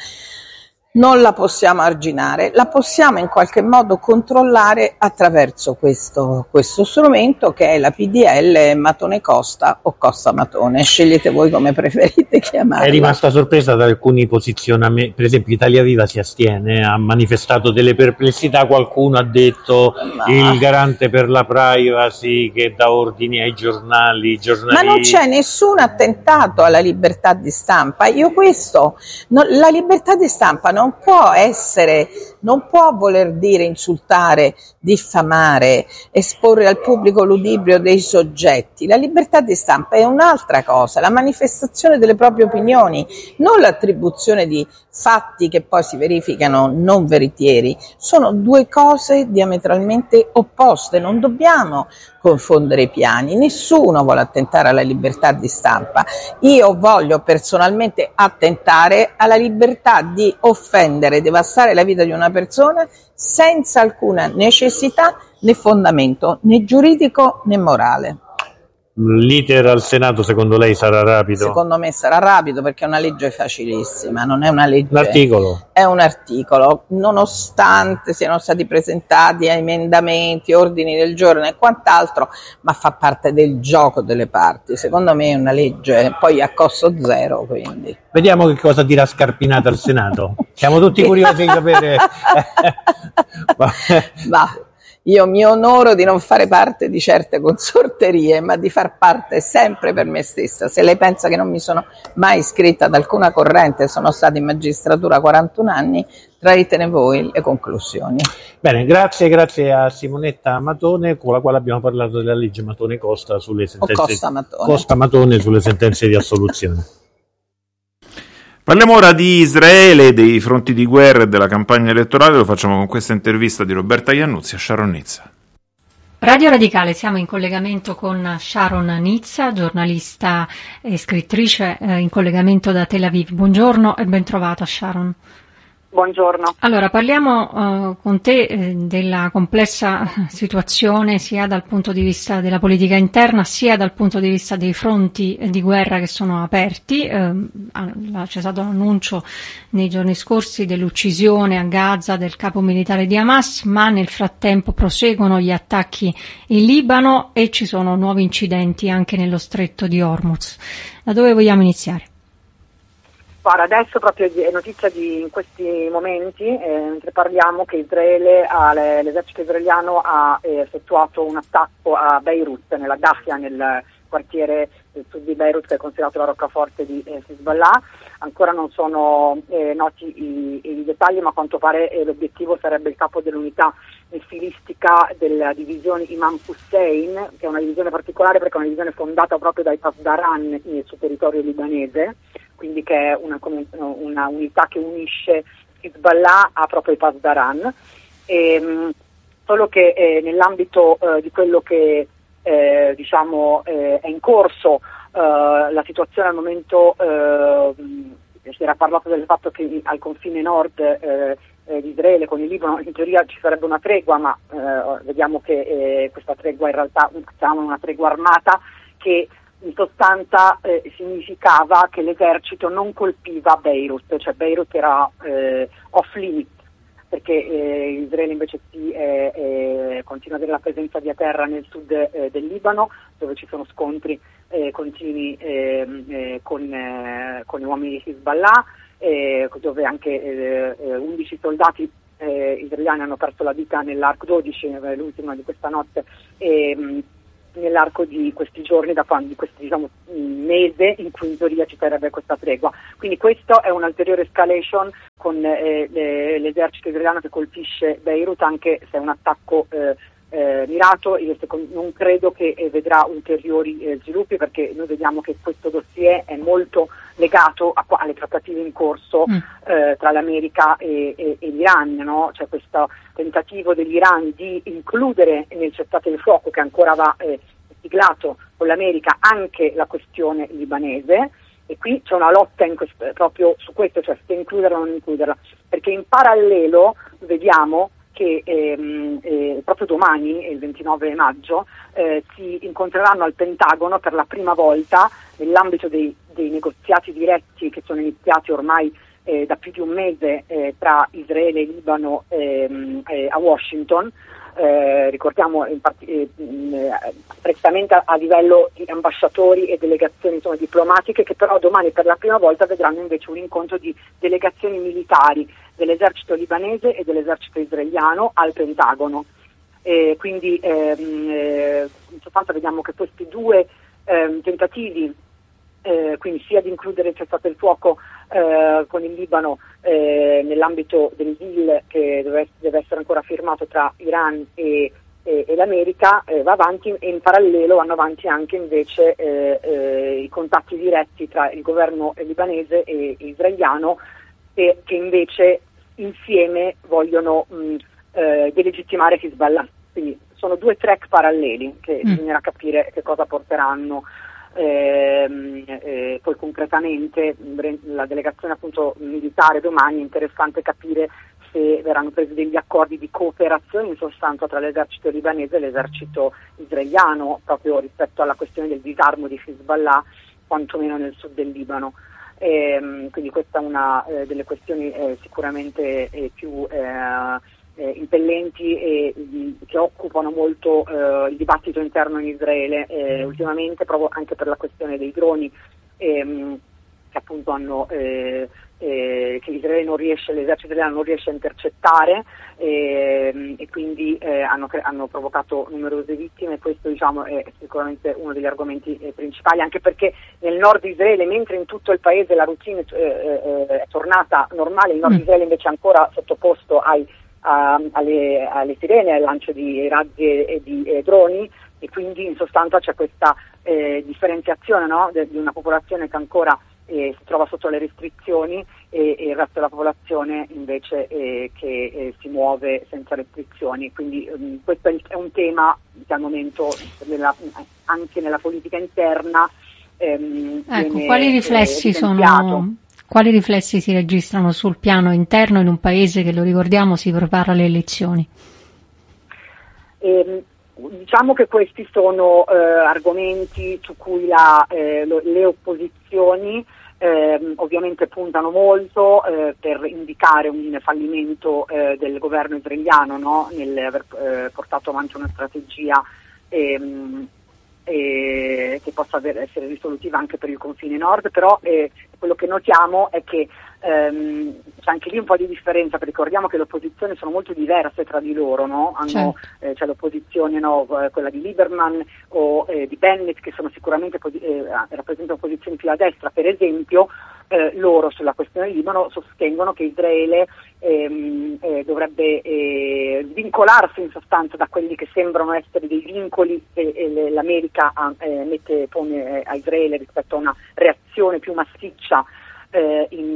[SPEAKER 6] non la possiamo arginare, la possiamo in qualche modo controllare attraverso questo, questo strumento che è la P D L Matone Costa o Costa Matone, scegliete voi come preferite chiamarla.
[SPEAKER 1] È rimasta sorpresa da alcuni posizionamenti, per esempio Italia Viva si astiene, ha manifestato delle perplessità, qualcuno ha detto ma... il garante per la privacy che dà ordini ai giornali, giornali...
[SPEAKER 6] Ma non c'è nessun attentato alla libertà di stampa, io questo, no, la libertà di stampa non non può essere, non può voler dire insultare, diffamare, esporre al pubblico ludibrio dei soggetti. La libertà di stampa è un'altra cosa, la manifestazione delle proprie opinioni, non l'attribuzione di fatti che poi si verificano non veritieri. Sono due cose diametralmente opposte, non dobbiamo confondere i piani, nessuno vuole attentare alla libertà di stampa. Io voglio personalmente attentare alla libertà di offendere, devastare la vita di una persona senza alcuna necessità né fondamento né giuridico né morale.
[SPEAKER 1] L'iter al Senato secondo lei sarà rapido?
[SPEAKER 6] Secondo me sarà rapido perché è una legge facilissima, non è una legge...
[SPEAKER 1] Un articolo?
[SPEAKER 6] È un articolo, nonostante siano stati presentati emendamenti, ordini del giorno e quant'altro, ma fa parte del gioco delle parti. Secondo me è una legge poi a costo zero, quindi...
[SPEAKER 1] Vediamo che cosa dirà Scarpinato al Senato. Siamo tutti curiosi di sapere...
[SPEAKER 6] Ma... Io mi onoro di non fare parte di certe consorterie, ma di far parte sempre per me stessa. Se lei pensa che non mi sono mai iscritta ad alcuna corrente, sono stata in magistratura quarantuno anni, traitene voi le conclusioni.
[SPEAKER 1] Bene, grazie, grazie a Simonetta Matone, con la quale abbiamo parlato della legge Matone Costa sulle sentenze,
[SPEAKER 6] o Costa Matone.
[SPEAKER 1] Costa Matone sulle sentenze di assoluzione.
[SPEAKER 3] Parliamo ora di Israele, dei fronti di guerra e della campagna elettorale. Lo facciamo con questa intervista di Roberta Iannuzzi a Sharon Nizza.
[SPEAKER 7] Radio Radicale, siamo in collegamento con Sharon Nizza, giornalista e scrittrice eh, in collegamento da Tel Aviv. Buongiorno e ben trovata Sharon.
[SPEAKER 8] Buongiorno.
[SPEAKER 7] Allora, parliamo uh, con te eh, della complessa situazione sia dal punto di vista della politica interna sia dal punto di vista dei fronti di guerra che sono aperti. Eh, c'è stato l'annuncio nei giorni scorsi dell'uccisione a Gaza del capo militare di Hamas, ma nel frattempo proseguono gli attacchi in Libano e ci sono nuovi incidenti anche nello stretto di Hormuz. Da dove vogliamo iniziare?
[SPEAKER 8] Guarda, adesso proprio è notizia di in questi momenti, eh, mentre parliamo, che Israele ha, l'esercito israeliano ha eh, effettuato un attacco a Beirut, nella Dafia, nel quartiere del sud di Beirut, che è considerato la roccaforte di eh, Hezbollah. Ancora non sono eh, noti i, i dettagli, ma a quanto pare eh, l'obiettivo sarebbe il capo dell'unità filistica della divisione Imam Hussein, che è una divisione particolare perché è una divisione fondata proprio dai Pasdaran nel suo territorio libanese, quindi che è una, una unità che unisce Hezbollah a proprio i Pasdaran. E, solo che eh, nell'ambito eh, di quello che eh, diciamo eh, è in corso, eh, la situazione al momento, eh, si era parlato del fatto che al confine nord eh, eh, di Israele con il Libano in teoria ci sarebbe una tregua, ma eh, vediamo che eh, questa tregua in realtà chiamano una tregua armata, che in sostanza eh, significava che l'esercito non colpiva Beirut, cioè Beirut era eh, off limit, perché eh, Israele invece sì, eh, eh, continua ad avere la presenza via terra nel sud eh, del Libano, dove ci sono scontri eh, continui eh, eh, con, eh, con gli uomini di Hezbollah, eh, dove anche eh, undici soldati eh, israeliani hanno perso la vita nell'Arc dodici, eh, l'ultima di questa notte, e, mh, nell'arco di questi giorni, da quando, di questo diciamo, mese in cui in teoria ci sarebbe questa tregua. Quindi questo è un'ulteriore escalation con eh, le, l'esercito israeliano che colpisce Beirut, anche se è un attacco eh, eh, mirato. Io non credo che eh, vedrà ulteriori eh, sviluppi, perché noi vediamo che questo dossier è molto legato a, alle trattative in corso mm. eh, tra l'America e, e, e l'Iran, no? C'è questo tentativo dell'Iran di includere nel cessate il fuoco, che ancora va eh, siglato con l'America, anche la questione libanese, e qui c'è una lotta in questo, proprio su questo, cioè se includerla o non includerla, perché in parallelo vediamo che ehm, eh, proprio domani, il ventinove maggio, eh, si incontreranno al Pentagono per la prima volta nell'ambito dei, dei negoziati diretti che sono iniziati ormai eh, da più di un mese eh, tra Israele e Libano ehm, eh, a Washington. Eh, ricordiamo in part- eh, prettamente a, a livello di ambasciatori e delegazioni insomma, diplomatiche, che però domani per la prima volta vedranno invece un incontro di delegazioni militari dell'esercito libanese e dell'esercito israeliano al Pentagono. Eh, quindi ehm, eh, in sostanza vediamo che questi due ehm, tentativi, eh, quindi sia di includere il cessate il fuoco eh, con il Libano eh, nell'ambito del deal che deve, deve essere ancora firmato tra Iran e, e, e l'America, eh, va avanti, e in parallelo vanno avanti anche invece eh, eh, i contatti diretti tra il governo libanese e, e israeliano, e, che invece insieme vogliono mh, eh, delegittimare Hezbollah. Quindi sono due track paralleli che mm. bisognerà capire che cosa porteranno. Eh, eh, poi concretamente la delegazione appunto militare domani, è interessante capire se verranno presi degli accordi di cooperazione in sostanza tra l'esercito libanese e l'esercito israeliano, proprio rispetto alla questione del disarmo di Hezbollah, quantomeno nel sud del Libano. Eh, quindi questa è una eh, delle questioni eh, sicuramente eh, più eh, Eh, impellenti e mh, che occupano molto eh, il dibattito interno in Israele eh, ultimamente, proprio anche per la questione dei droni ehm, che appunto hanno eh, eh, che Israele non riesce, l'esercito israeliano non riesce a intercettare ehm, e quindi eh, hanno, cre- hanno provocato numerose vittime. Questo diciamo è sicuramente uno degli argomenti eh, principali, anche perché nel nord di Israele, mentre in tutto il paese la routine eh, eh, è tornata normale, il nord di Israele invece è ancora sottoposto ai A, alle, alle sirene, al lancio di razzi e, e di e droni, e quindi in sostanza c'è questa eh, differenziazione, no? de, di una popolazione che ancora eh, si trova sotto le restrizioni e, e il resto della popolazione invece eh, che eh, si muove senza restrizioni. Quindi um, questo è un tema che al momento nella, anche nella politica interna ehm,
[SPEAKER 7] ecco,
[SPEAKER 8] viene,
[SPEAKER 7] quali riflessi
[SPEAKER 8] eh,
[SPEAKER 7] sono Quali riflessi si registrano sul piano interno in un paese che, lo ricordiamo, si prepara alle elezioni?
[SPEAKER 8] Eh, diciamo che questi sono eh, argomenti su cui la, eh, lo, le opposizioni eh, ovviamente puntano molto eh, per indicare un fallimento eh, del governo israeliano, no? Nel aver eh, portato avanti una strategia ehm, eh, che possa aver, essere risolutiva anche per il confine nord, però eh, quello che notiamo è che ehm, c'è anche lì un po' di differenza, perché ricordiamo che le opposizioni sono molto diverse tra di loro, no? Hanno, certo. eh, c'è l'opposizione, no, quella di Lieberman o eh, di Bennett, che sono sicuramente eh, rappresentano posizioni più a destra. Per esempio eh, loro sulla questione del Libano sostengono che Israele ehm, eh, dovrebbe eh, vincolarsi in sostanza da quelli che sembrano essere dei vincoli che eh, l'America eh, mette, pone eh, a Israele rispetto a una reazione più massiccia eh, in,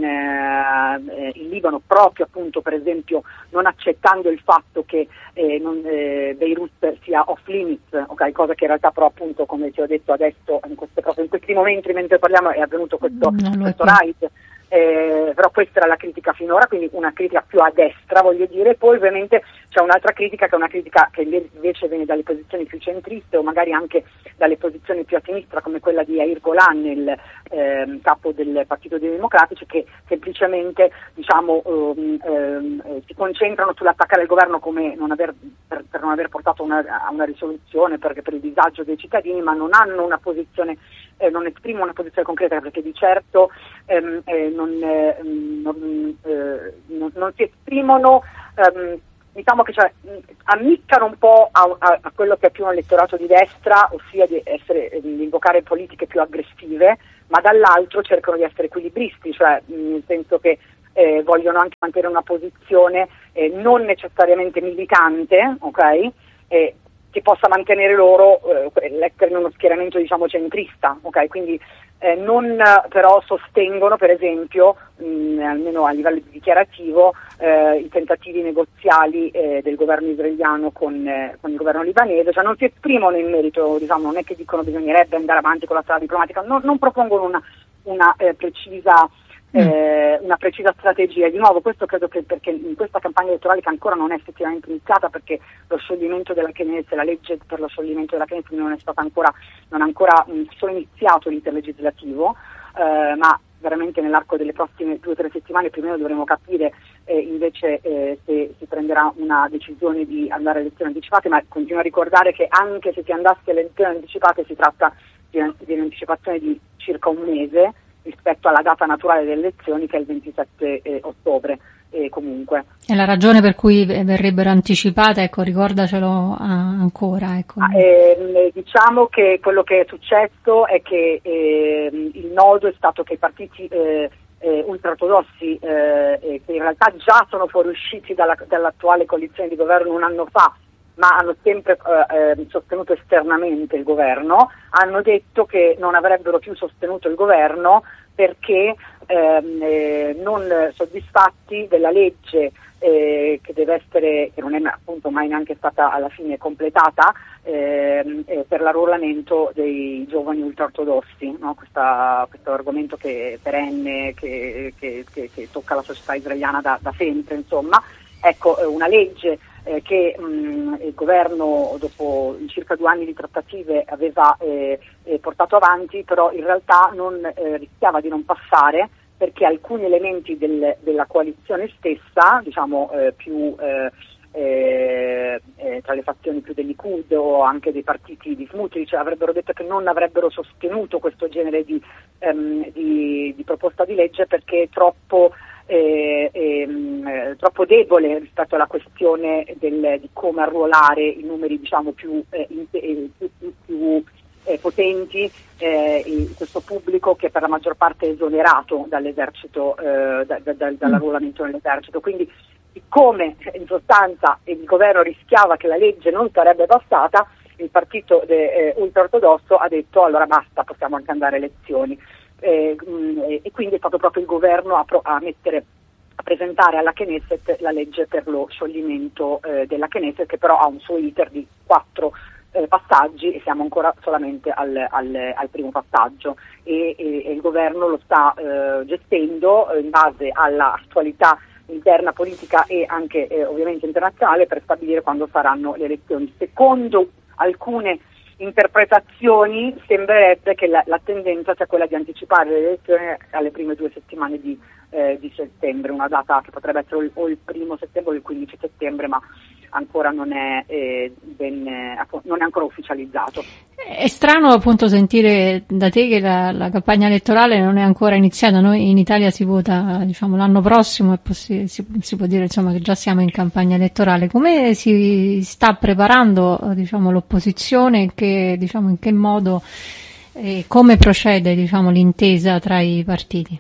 [SPEAKER 8] eh, in Libano, proprio appunto per esempio non accettando il fatto che eh, non, eh, Beirut sia off limits, okay, cosa che in realtà però appunto, come ti ho detto adesso, in, queste, proprio in questi momenti mentre parliamo è avvenuto questo, questo raid. Eh, però questa era la critica finora, quindi una critica più a destra, voglio dire. Poi ovviamente c'è un'altra critica che è una critica che invece viene dalle posizioni più centriste o magari anche dalle posizioni più a sinistra, come quella di Yair Golan, il eh, capo del Partito dei Democratici, che semplicemente diciamo um, um, eh, si concentrano sull'attaccare il governo come non aver, per, per non aver portato una, a una risoluzione per, per il disagio dei cittadini, ma non hanno una posizione, eh, non esprimono una posizione concreta, perché di certo ehm, eh, non, eh, non, eh, non, non si esprimono, ehm, diciamo che cioè, ammiccano un po' a, a, a quello che è più un elettorato di destra, ossia di, essere, di invocare politiche più aggressive, ma dall'altro cercano di essere equilibristi, cioè nel senso che eh, vogliono anche mantenere una posizione eh, non necessariamente militante, ok? Eh, che possa mantenere loro eh, l'essere in uno schieramento diciamo centrista, ok? Quindi eh, non però sostengono per esempio, mh, almeno a livello dichiarativo, eh, i tentativi negoziali eh, del governo israeliano con, eh, con il governo libanese, cioè non si esprimono in merito, diciamo, non è che dicono bisognerebbe andare avanti con la strada diplomatica, non, non propongono una, una eh, precisa Eh, una precisa strategia. Di nuovo questo credo che perché in questa campagna elettorale, che ancora non è effettivamente iniziata, perché lo scioglimento della Knesset, la legge per lo scioglimento della Knesset non è stata ancora, non ha ancora mh, solo iniziato l'iter legislativo, eh, ma veramente nell'arco delle prossime due o tre settimane più o meno dovremo capire eh, invece eh, se si prenderà una decisione di andare a elezioni anticipate, ma continuo a ricordare che anche se si andasse alle elezioni anticipate si tratta di, di un'anticipazione di circa un mese rispetto alla data naturale delle elezioni, che è il ventisette eh, ottobre, eh, comunque.
[SPEAKER 7] E la ragione per cui verrebbero anticipate, ecco, ricordacelo ancora. Ecco.
[SPEAKER 8] Ah, eh, diciamo che quello che è successo è che eh, il nodo è stato che i partiti eh, eh, ultraortodossi, eh, che in realtà già sono fuoriusciti dalla, dall'attuale coalizione di governo un anno fa, ma hanno sempre eh, sostenuto esternamente il governo, hanno detto che non avrebbero più sostenuto il governo perché ehm, eh, non soddisfatti della legge eh, che deve essere, che non è appunto mai neanche stata alla fine completata, ehm, eh, per l'arruolamento dei giovani ultraortodossi, no? Questa, questo argomento che è perenne, che, che, che, che tocca la società israeliana da, da sempre, insomma. Ecco, una legge eh, che mh, il governo dopo circa due anni di trattative aveva eh, eh, portato avanti, però in realtà non eh, rischiava di non passare perché alcuni elementi del, della coalizione stessa, diciamo eh, più eh, eh, eh, tra le fazioni più del Likud o anche dei partiti di Smotrich, cioè avrebbero detto che non avrebbero sostenuto questo genere di, ehm, di, di proposta di legge perché è troppo Eh, eh, troppo debole rispetto alla questione del, di come arruolare i numeri diciamo più, eh, in, eh, più, più, più eh, potenti eh, in questo pubblico che per la maggior parte è esonerato dall'esercito, eh, da, da, dall'arruolamento nell'esercito. Quindi siccome in sostanza il governo rischiava che la legge non sarebbe passata, il partito de, eh, ultraortodosso ha detto allora basta, possiamo anche andare a elezioni. Eh, mh, e quindi è stato proprio il governo a, pro- a mettere a presentare alla Knesset la legge per lo scioglimento eh, della Knesset, che però ha un suo iter di quattro eh, passaggi e siamo ancora solamente al, al, al primo passaggio e, e, e il governo lo sta eh, gestendo in base all'attualità interna politica e anche eh, ovviamente internazionale per stabilire quando saranno le elezioni. Secondo alcune interpretazioni sembrerebbe che la, la tendenza sia quella di anticipare le elezioni alle prime due settimane di, eh, di settembre, una data che potrebbe essere o il, o il primo settembre o il quindici settembre, ma ancora non è, eh, ben, eh, non è ancora ufficializzato.
[SPEAKER 7] È strano appunto sentire da te che la, la campagna elettorale non è ancora iniziata. Noi in Italia si vota diciamo l'anno prossimo e possi- si, si può dire insomma che già siamo in campagna elettorale. Come si sta preparando diciamo l'opposizione, che diciamo in che modo e come procede diciamo l'intesa tra i partiti?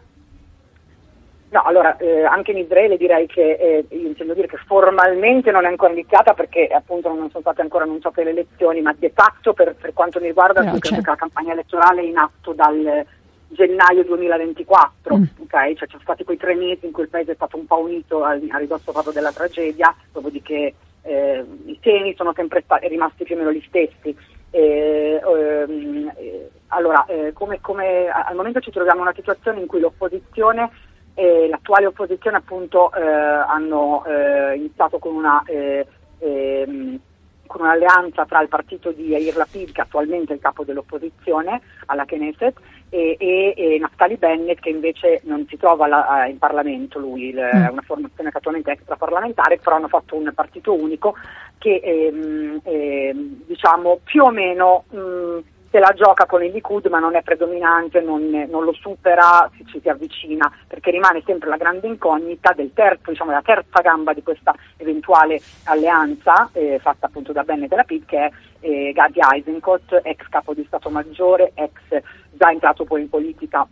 [SPEAKER 8] No, allora eh, anche in Israele direi che eh, io intendo dire che formalmente non è ancora iniziata perché appunto non sono state ancora annunciate le elezioni, ma de facto per, per quanto mi riguarda
[SPEAKER 7] no,
[SPEAKER 8] credo che la campagna elettorale è in atto dal, gennaio duemilaventiquattro,
[SPEAKER 7] Mm.
[SPEAKER 8] ok? Cioè ci sono stati quei tre mesi in cui il paese è stato un po' unito a, a ridosso proprio della tragedia, dopodiché eh, i temi sono sempre stati rimasti più o meno gli stessi. Eh, ehm, eh, allora, eh, come, come al momento ci troviamo in una situazione in cui l'opposizione e l'attuale opposizione appunto eh, hanno eh, iniziato con una eh, ehm, con un'alleanza tra il partito di Yair Lapid, che attualmente è il capo dell'opposizione alla Knesset, e, e, e Naftali Bennett, che invece non si trova alla, in Parlamento, lui il, è una formazione che attualmente è extraparlamentare, però hanno fatto un partito unico che ehm, ehm, diciamo più o meno mh, se la gioca con il Likud, ma non è predominante, non, non lo supera, si, ci si avvicina, perché rimane sempre la grande incognita del terzo, diciamo, la terza gamba di questa eventuale alleanza eh, fatta appunto da Bennett e Lapid, che è eh, Gadi Eisenkot, ex capo di Stato Maggiore, ex già entrato poi in politica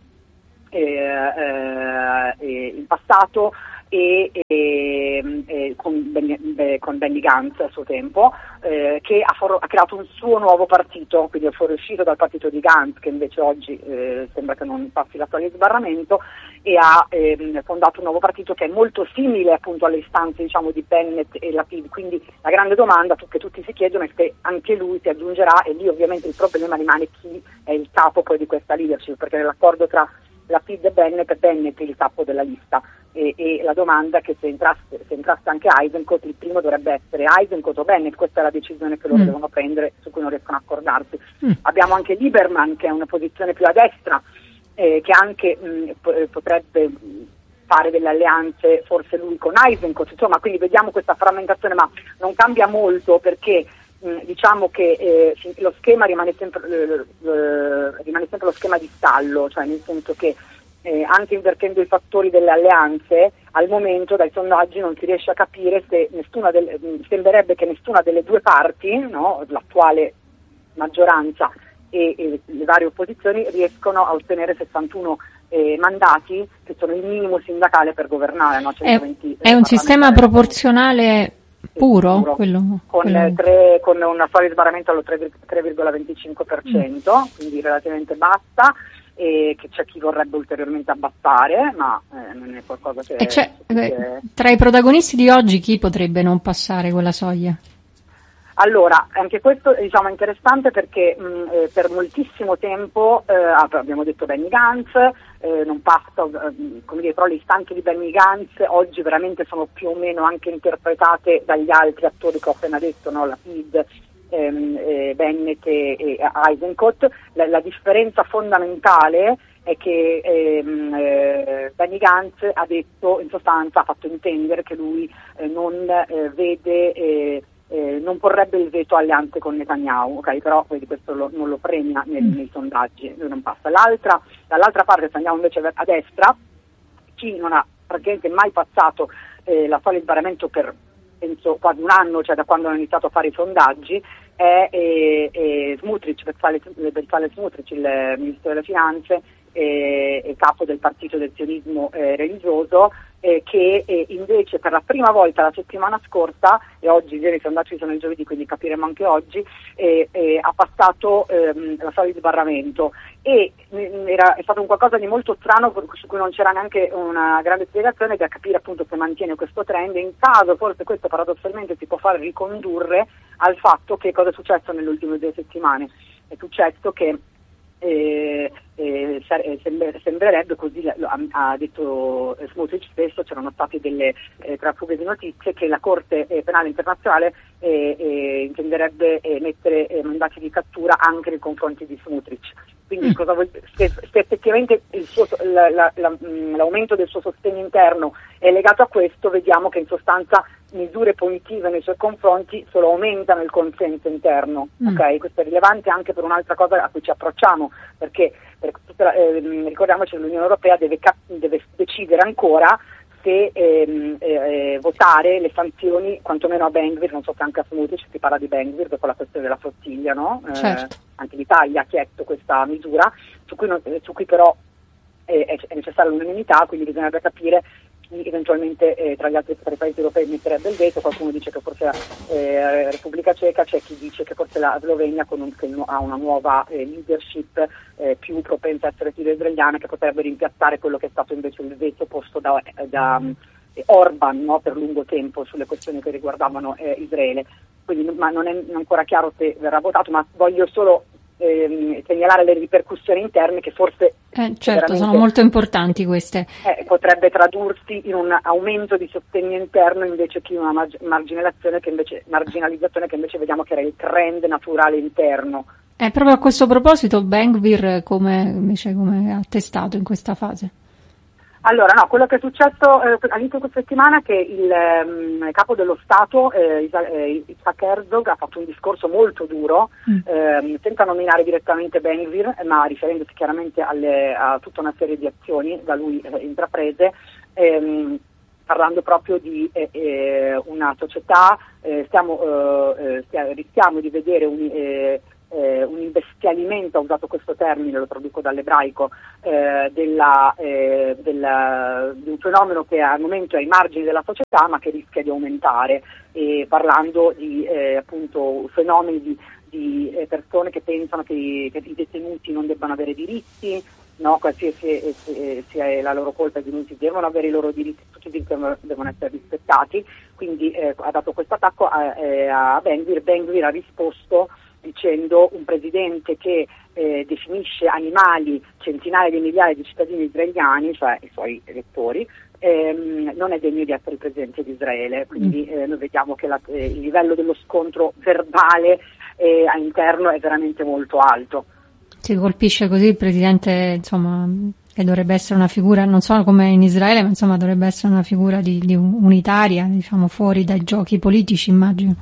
[SPEAKER 8] eh, eh, in passato, e, e, e con, Benny, eh, con Benny Gantz a suo tempo, eh, che ha, for- ha creato un suo nuovo partito, quindi è fuoriuscito dal partito di Gantz, che invece oggi eh, sembra che non passi l'attuale sbarramento, e ha eh, fondato un nuovo partito che è molto simile appunto alle istanze, diciamo, di Bennett e Lapid. Quindi la grande domanda che tutti si chiedono è se anche lui si aggiungerà, e lì ovviamente il problema rimane chi è il capo poi di questa leadership, perché nell'accordo tra Lapid e Bennett, Bennett è il capo della lista, e, e la domanda è che se entrasse, se entrasse anche Eisenkot, il primo dovrebbe essere Eisenkot o Bennett. Questa è la decisione che loro mm. devono prendere, su cui non riescono a accordarsi. Mm. Abbiamo anche Lieberman, che è una posizione più a destra, eh, che anche mh, p- potrebbe fare delle alleanze, forse lui con Eisenkot, insomma, quindi vediamo questa frammentazione, ma non cambia molto, perché diciamo che eh, lo schema rimane sempre, eh, eh, rimane sempre lo schema di stallo, cioè nel senso che eh, anche invertendo i fattori delle alleanze, al momento dai sondaggi non si riesce a capire se nessuna delle, sembrerebbe che nessuna delle due parti, no, l'attuale maggioranza e, e le varie opposizioni, riescono a ottenere sessantuno eh, mandati, che sono il minimo sindacale per governare, no? centoventi,
[SPEAKER 7] è, è un sistema proporzionale puro,
[SPEAKER 8] puro.
[SPEAKER 7] Quello,
[SPEAKER 8] con,
[SPEAKER 7] quello...
[SPEAKER 8] tre, con una soglia di sbarramento allo tre virgola venticinque per cento, mm. quindi relativamente bassa, e che c'è chi vorrebbe ulteriormente abbassare, ma eh, non è qualcosa che...
[SPEAKER 7] E c'è,
[SPEAKER 8] che...
[SPEAKER 7] tra i protagonisti di oggi chi potrebbe non passare quella soglia?
[SPEAKER 8] Allora, anche questo diciamo, è interessante perché mh, eh, per moltissimo tempo, eh, abbiamo detto Benny Gantz, eh, non passa, eh, come dire, però le istanze di Benny Gantz oggi veramente sono più o meno anche interpretate dagli altri attori che ho appena detto, no? Lapid, ehm, eh, Bennett e, e Eisenkot. La, la differenza fondamentale è che ehm, eh, Benny Gantz ha detto, in sostanza, ha fatto intendere che lui eh, non eh, vede... Eh, Eh, non porrebbe il veto alleanze con Netanyahu, ok? Però quindi questo lo, non lo premia nei, nei sondaggi, lui non passa. L'altra, dall'altra parte, se andiamo invece a destra, chi non ha praticamente mai passato eh, la soglia di sbarramento per penso quasi un anno, cioè da quando hanno iniziato a fare i sondaggi, è eh, eh, Smotrich, Bezalel Smotrich, il ministro delle finanze e eh, capo del partito del sionismo eh, religioso, eh, che eh, invece per la prima volta la settimana scorsa, e oggi ieri i sondaggi sono il giovedì, quindi capiremo anche oggi, eh, eh, ha passato ehm, la soglia di sbarramento, e mh, era, è stato un qualcosa di molto strano su cui non c'era neanche una grande spiegazione, da capire appunto se mantiene questo trend, e in caso forse questo paradossalmente si può far ricondurre al fatto che cosa è successo nelle ultime due settimane. È successo che Eh, eh, sembrerebbe, così ha, ha detto Smotrich stesso, c'erano state delle eh, trafughe di notizie che la Corte eh, Penale Internazionale eh, eh, intenderebbe eh, mettere eh, mandati di cattura anche nei confronti di Smotrich. Quindi mm. cosa vuol, se, se effettivamente il suo, la, la, la, l'aumento del suo sostegno interno è legato a questo, vediamo che in sostanza misure punitive nei suoi confronti solo aumentano il consenso interno. Mm. Okay? Questo è rilevante anche per un'altra cosa a cui ci approcciamo, perché per, eh, ricordiamoci che l'Unione Europea deve, cap- deve decidere ancora se ehm, eh, votare le sanzioni quantomeno a Ben-Gvir, non so se anche a Smotrich, si parla di Ben-Gvir per la questione della flottiglia, no?
[SPEAKER 7] Certo.
[SPEAKER 8] Eh, anche l'Italia ha chiesto questa misura, su cui, non, su cui però eh, è necessaria l'unanimità, quindi bisognerebbe capire eventualmente eh, tra gli altri tra i paesi europei metterebbe il veto, qualcuno dice che forse la eh, Repubblica Ceca, c'è chi dice che forse la Slovenia con un, che ha una nuova eh, leadership eh, più propensa a essere filo-israeliana, che potrebbe rimpiazzare quello che è stato invece il veto posto da, da um, Orban, no, per lungo tempo sulle questioni che riguardavano eh, Israele. Quindi ma non è ancora chiaro se verrà votato, ma voglio solo ehm, segnalare le ripercussioni interne che forse
[SPEAKER 7] eh, certo sono molto importanti queste.
[SPEAKER 8] Eh, potrebbe tradursi in un aumento di sostegno interno invece che in una mag- marginalizzazione che invece marginalizzazione che invece vediamo che era il trend naturale interno.
[SPEAKER 7] Eh, proprio a questo proposito Ben-Gvir come invece come ha attestato in questa fase?
[SPEAKER 8] Allora, no, quello che è successo eh, all'inizio di questa settimana è che il um, capo dello Stato, eh, Yitzhak Herzog, ha fatto un discorso molto duro, mm. eh, senza nominare direttamente Ben-Gvir, ma riferendosi chiaramente alle, a tutta una serie di azioni da lui eh, intraprese, ehm, parlando proprio di eh, eh, una società, eh, stiamo, eh, stiamo, rischiamo di vedere un... Eh, Eh, un imbestialimento, ha usato questo termine, lo traduco dall'ebraico, eh, della, eh, della, di un fenomeno che al momento è ai margini della società ma che rischia di aumentare, e parlando di eh, appunto fenomeni di, di eh, persone che pensano che i, che i detenuti non debbano avere diritti, no, qualsiasi eh, sia la loro colpa, i detenuti devono avere i loro diritti, tutti i diritti devono essere rispettati, quindi eh, ha dato questo attacco a, eh, a Ben-Gvir. Ben-Gvir ha risposto dicendo: un presidente che eh, definisce animali centinaia di migliaia di cittadini israeliani, cioè i suoi elettori, ehm, non è degno di essere il presidente di Israele. Quindi eh, noi vediamo che la, eh, il livello dello scontro verbale eh, all'interno è veramente molto alto.
[SPEAKER 7] Si colpisce così il presidente, insomma, che dovrebbe essere una figura, non so come in Israele, ma insomma dovrebbe essere una figura di, di unitaria, diciamo, fuori dai giochi politici, immagino.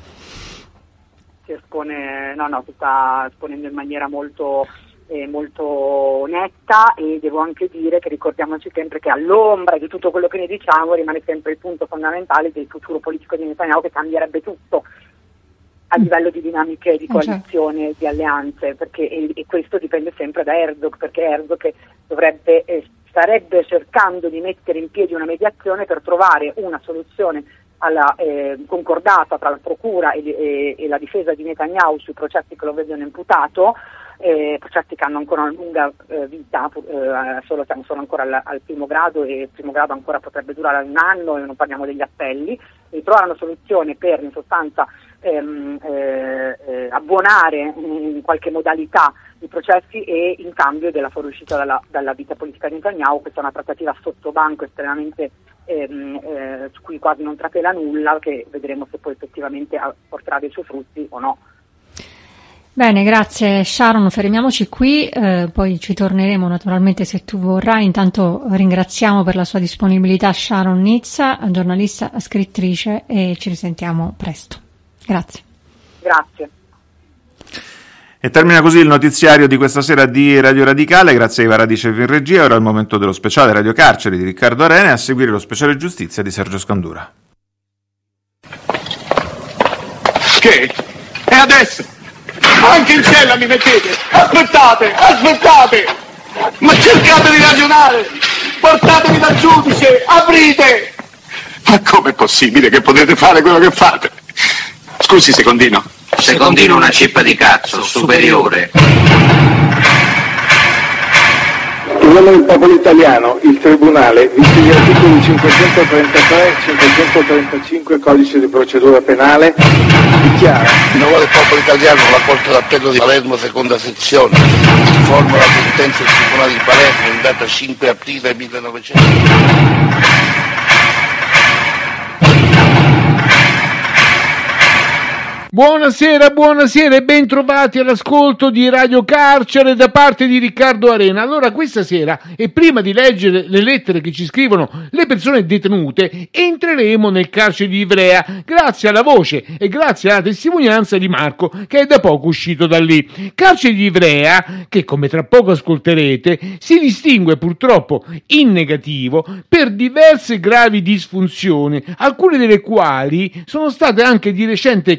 [SPEAKER 8] Si espone, no, no, si sta esponendo in maniera molto, eh, molto netta, e devo anche dire che ricordiamoci sempre che all'ombra di tutto quello che ne diciamo rimane sempre il punto fondamentale del futuro politico di Netanyahu, che cambierebbe tutto a livello di dinamiche di coalizione e di alleanze, perché e, e questo dipende sempre da Herzog, perché Herzog dovrebbe, eh, starebbe cercando di mettere in piedi una mediazione per trovare una soluzione alla eh, concordata tra la procura e, e, e la difesa di Netanyahu sui processi che lo vedono imputato, eh, processi che hanno ancora una lunga eh, vita, eh, solo, siamo solo ancora al, al primo grado, e il primo grado ancora potrebbe durare un anno, e non parliamo degli appelli, e trovare una soluzione per in sostanza ehm, eh, eh, abbonare in qualche modalità i processi, e in cambio della fuoriuscita dalla, dalla vita politica di Netanyahu. Questa è una trattativa sotto banco estremamente Ehm, eh, su cui quasi non trapela nulla, che vedremo se poi effettivamente porterà dei suoi frutti o no.
[SPEAKER 7] Bene, grazie Sharon, fermiamoci qui, eh, poi ci torneremo naturalmente se tu vorrai. Intanto ringraziamo per la sua disponibilità Sharon Nizza, giornalista, scrittrice, e ci risentiamo presto. Grazie.
[SPEAKER 8] Grazie.
[SPEAKER 3] E termina così il notiziario di questa sera di Radio Radicale. Grazie a Iva Radicev in regia. Ora è il momento dello speciale Radio Carceri di Riccardo Arena, e a seguire lo speciale Giustizia di Sergio Scandura.
[SPEAKER 9] Che? E adesso? Anche in cella mi mettete? Aspettate, aspettate! Ma cercate di ragionare! Portatemi dal giudice, aprite! Ma com'è possibile che potete fare quello che fate? Scusi, Secondino.
[SPEAKER 10] Secondino una cippa di cazzo, superiore.
[SPEAKER 11] In nome del popolo italiano, il Tribunale, visti gli articoli cinquecentotrentatré e cinquecentotrentacinque Codice di procedura penale, dichiara:
[SPEAKER 12] in nome del popolo italiano, la Corte d'Appello di Palermo, seconda sezione, informa la sentenza del Tribunale di Palermo in data cinque aprile millenovecento.
[SPEAKER 13] Buonasera, buonasera e ben trovati all'ascolto di Radio Carcere da parte di Riccardo Arena. Allora, questa sera, e prima di leggere le lettere che ci scrivono le persone detenute, entreremo nel carcere di Ivrea, grazie alla voce e grazie alla testimonianza di Marco, che è da poco uscito da lì. Carcere di Ivrea, che come tra poco ascolterete, si distingue purtroppo in negativo per diverse gravi disfunzioni, alcune delle quali sono state anche di recente cristallate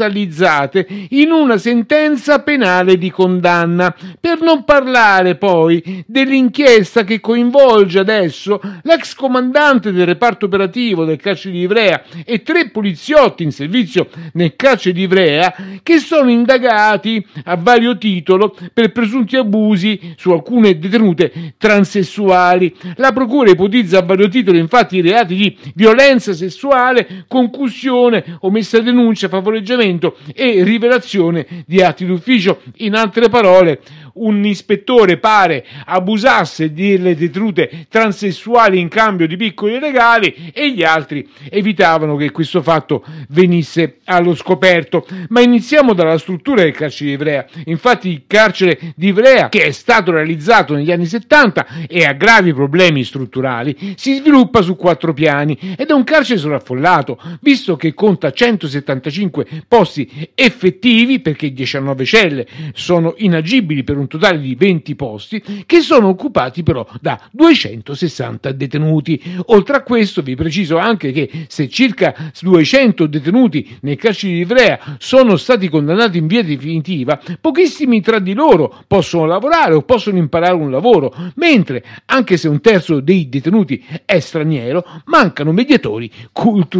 [SPEAKER 13] cristallizzate in una sentenza penale di condanna. Per non parlare poi dell'inchiesta che coinvolge adesso l'ex comandante del reparto operativo del carcere di Ivrea e tre poliziotti in servizio nel carcere di Ivrea che sono indagati a vario titolo per presunti abusi su alcune detenute transessuali. La procura ipotizza a vario titolo infatti i reati di violenza sessuale, concussione, omessa denuncia, favoreggiamento e rivelazione di atti d'ufficio. In altre parole, un ispettore pare abusasse delle detenute transessuali in cambio di piccoli regali e gli altri evitavano che questo fatto venisse allo scoperto. Ma iniziamo dalla struttura del carcere di Ivrea. Infatti il carcere di Ivrea, che è stato realizzato negli anni settanta e ha gravi problemi strutturali, si sviluppa su quattro piani ed è un carcere sovraffollato, visto che conta centosettantacinque posti effettivi, perché diciannove celle sono inagibili per un totale di venti posti, che sono occupati però da duecentosessanta detenuti. Oltre a questo vi preciso anche che se circa duecento detenuti nel carcere di Ivrea sono stati condannati in via definitiva, pochissimi tra di loro possono lavorare o possono imparare un lavoro, mentre anche se un terzo dei detenuti è straniero, mancano mediatori culturali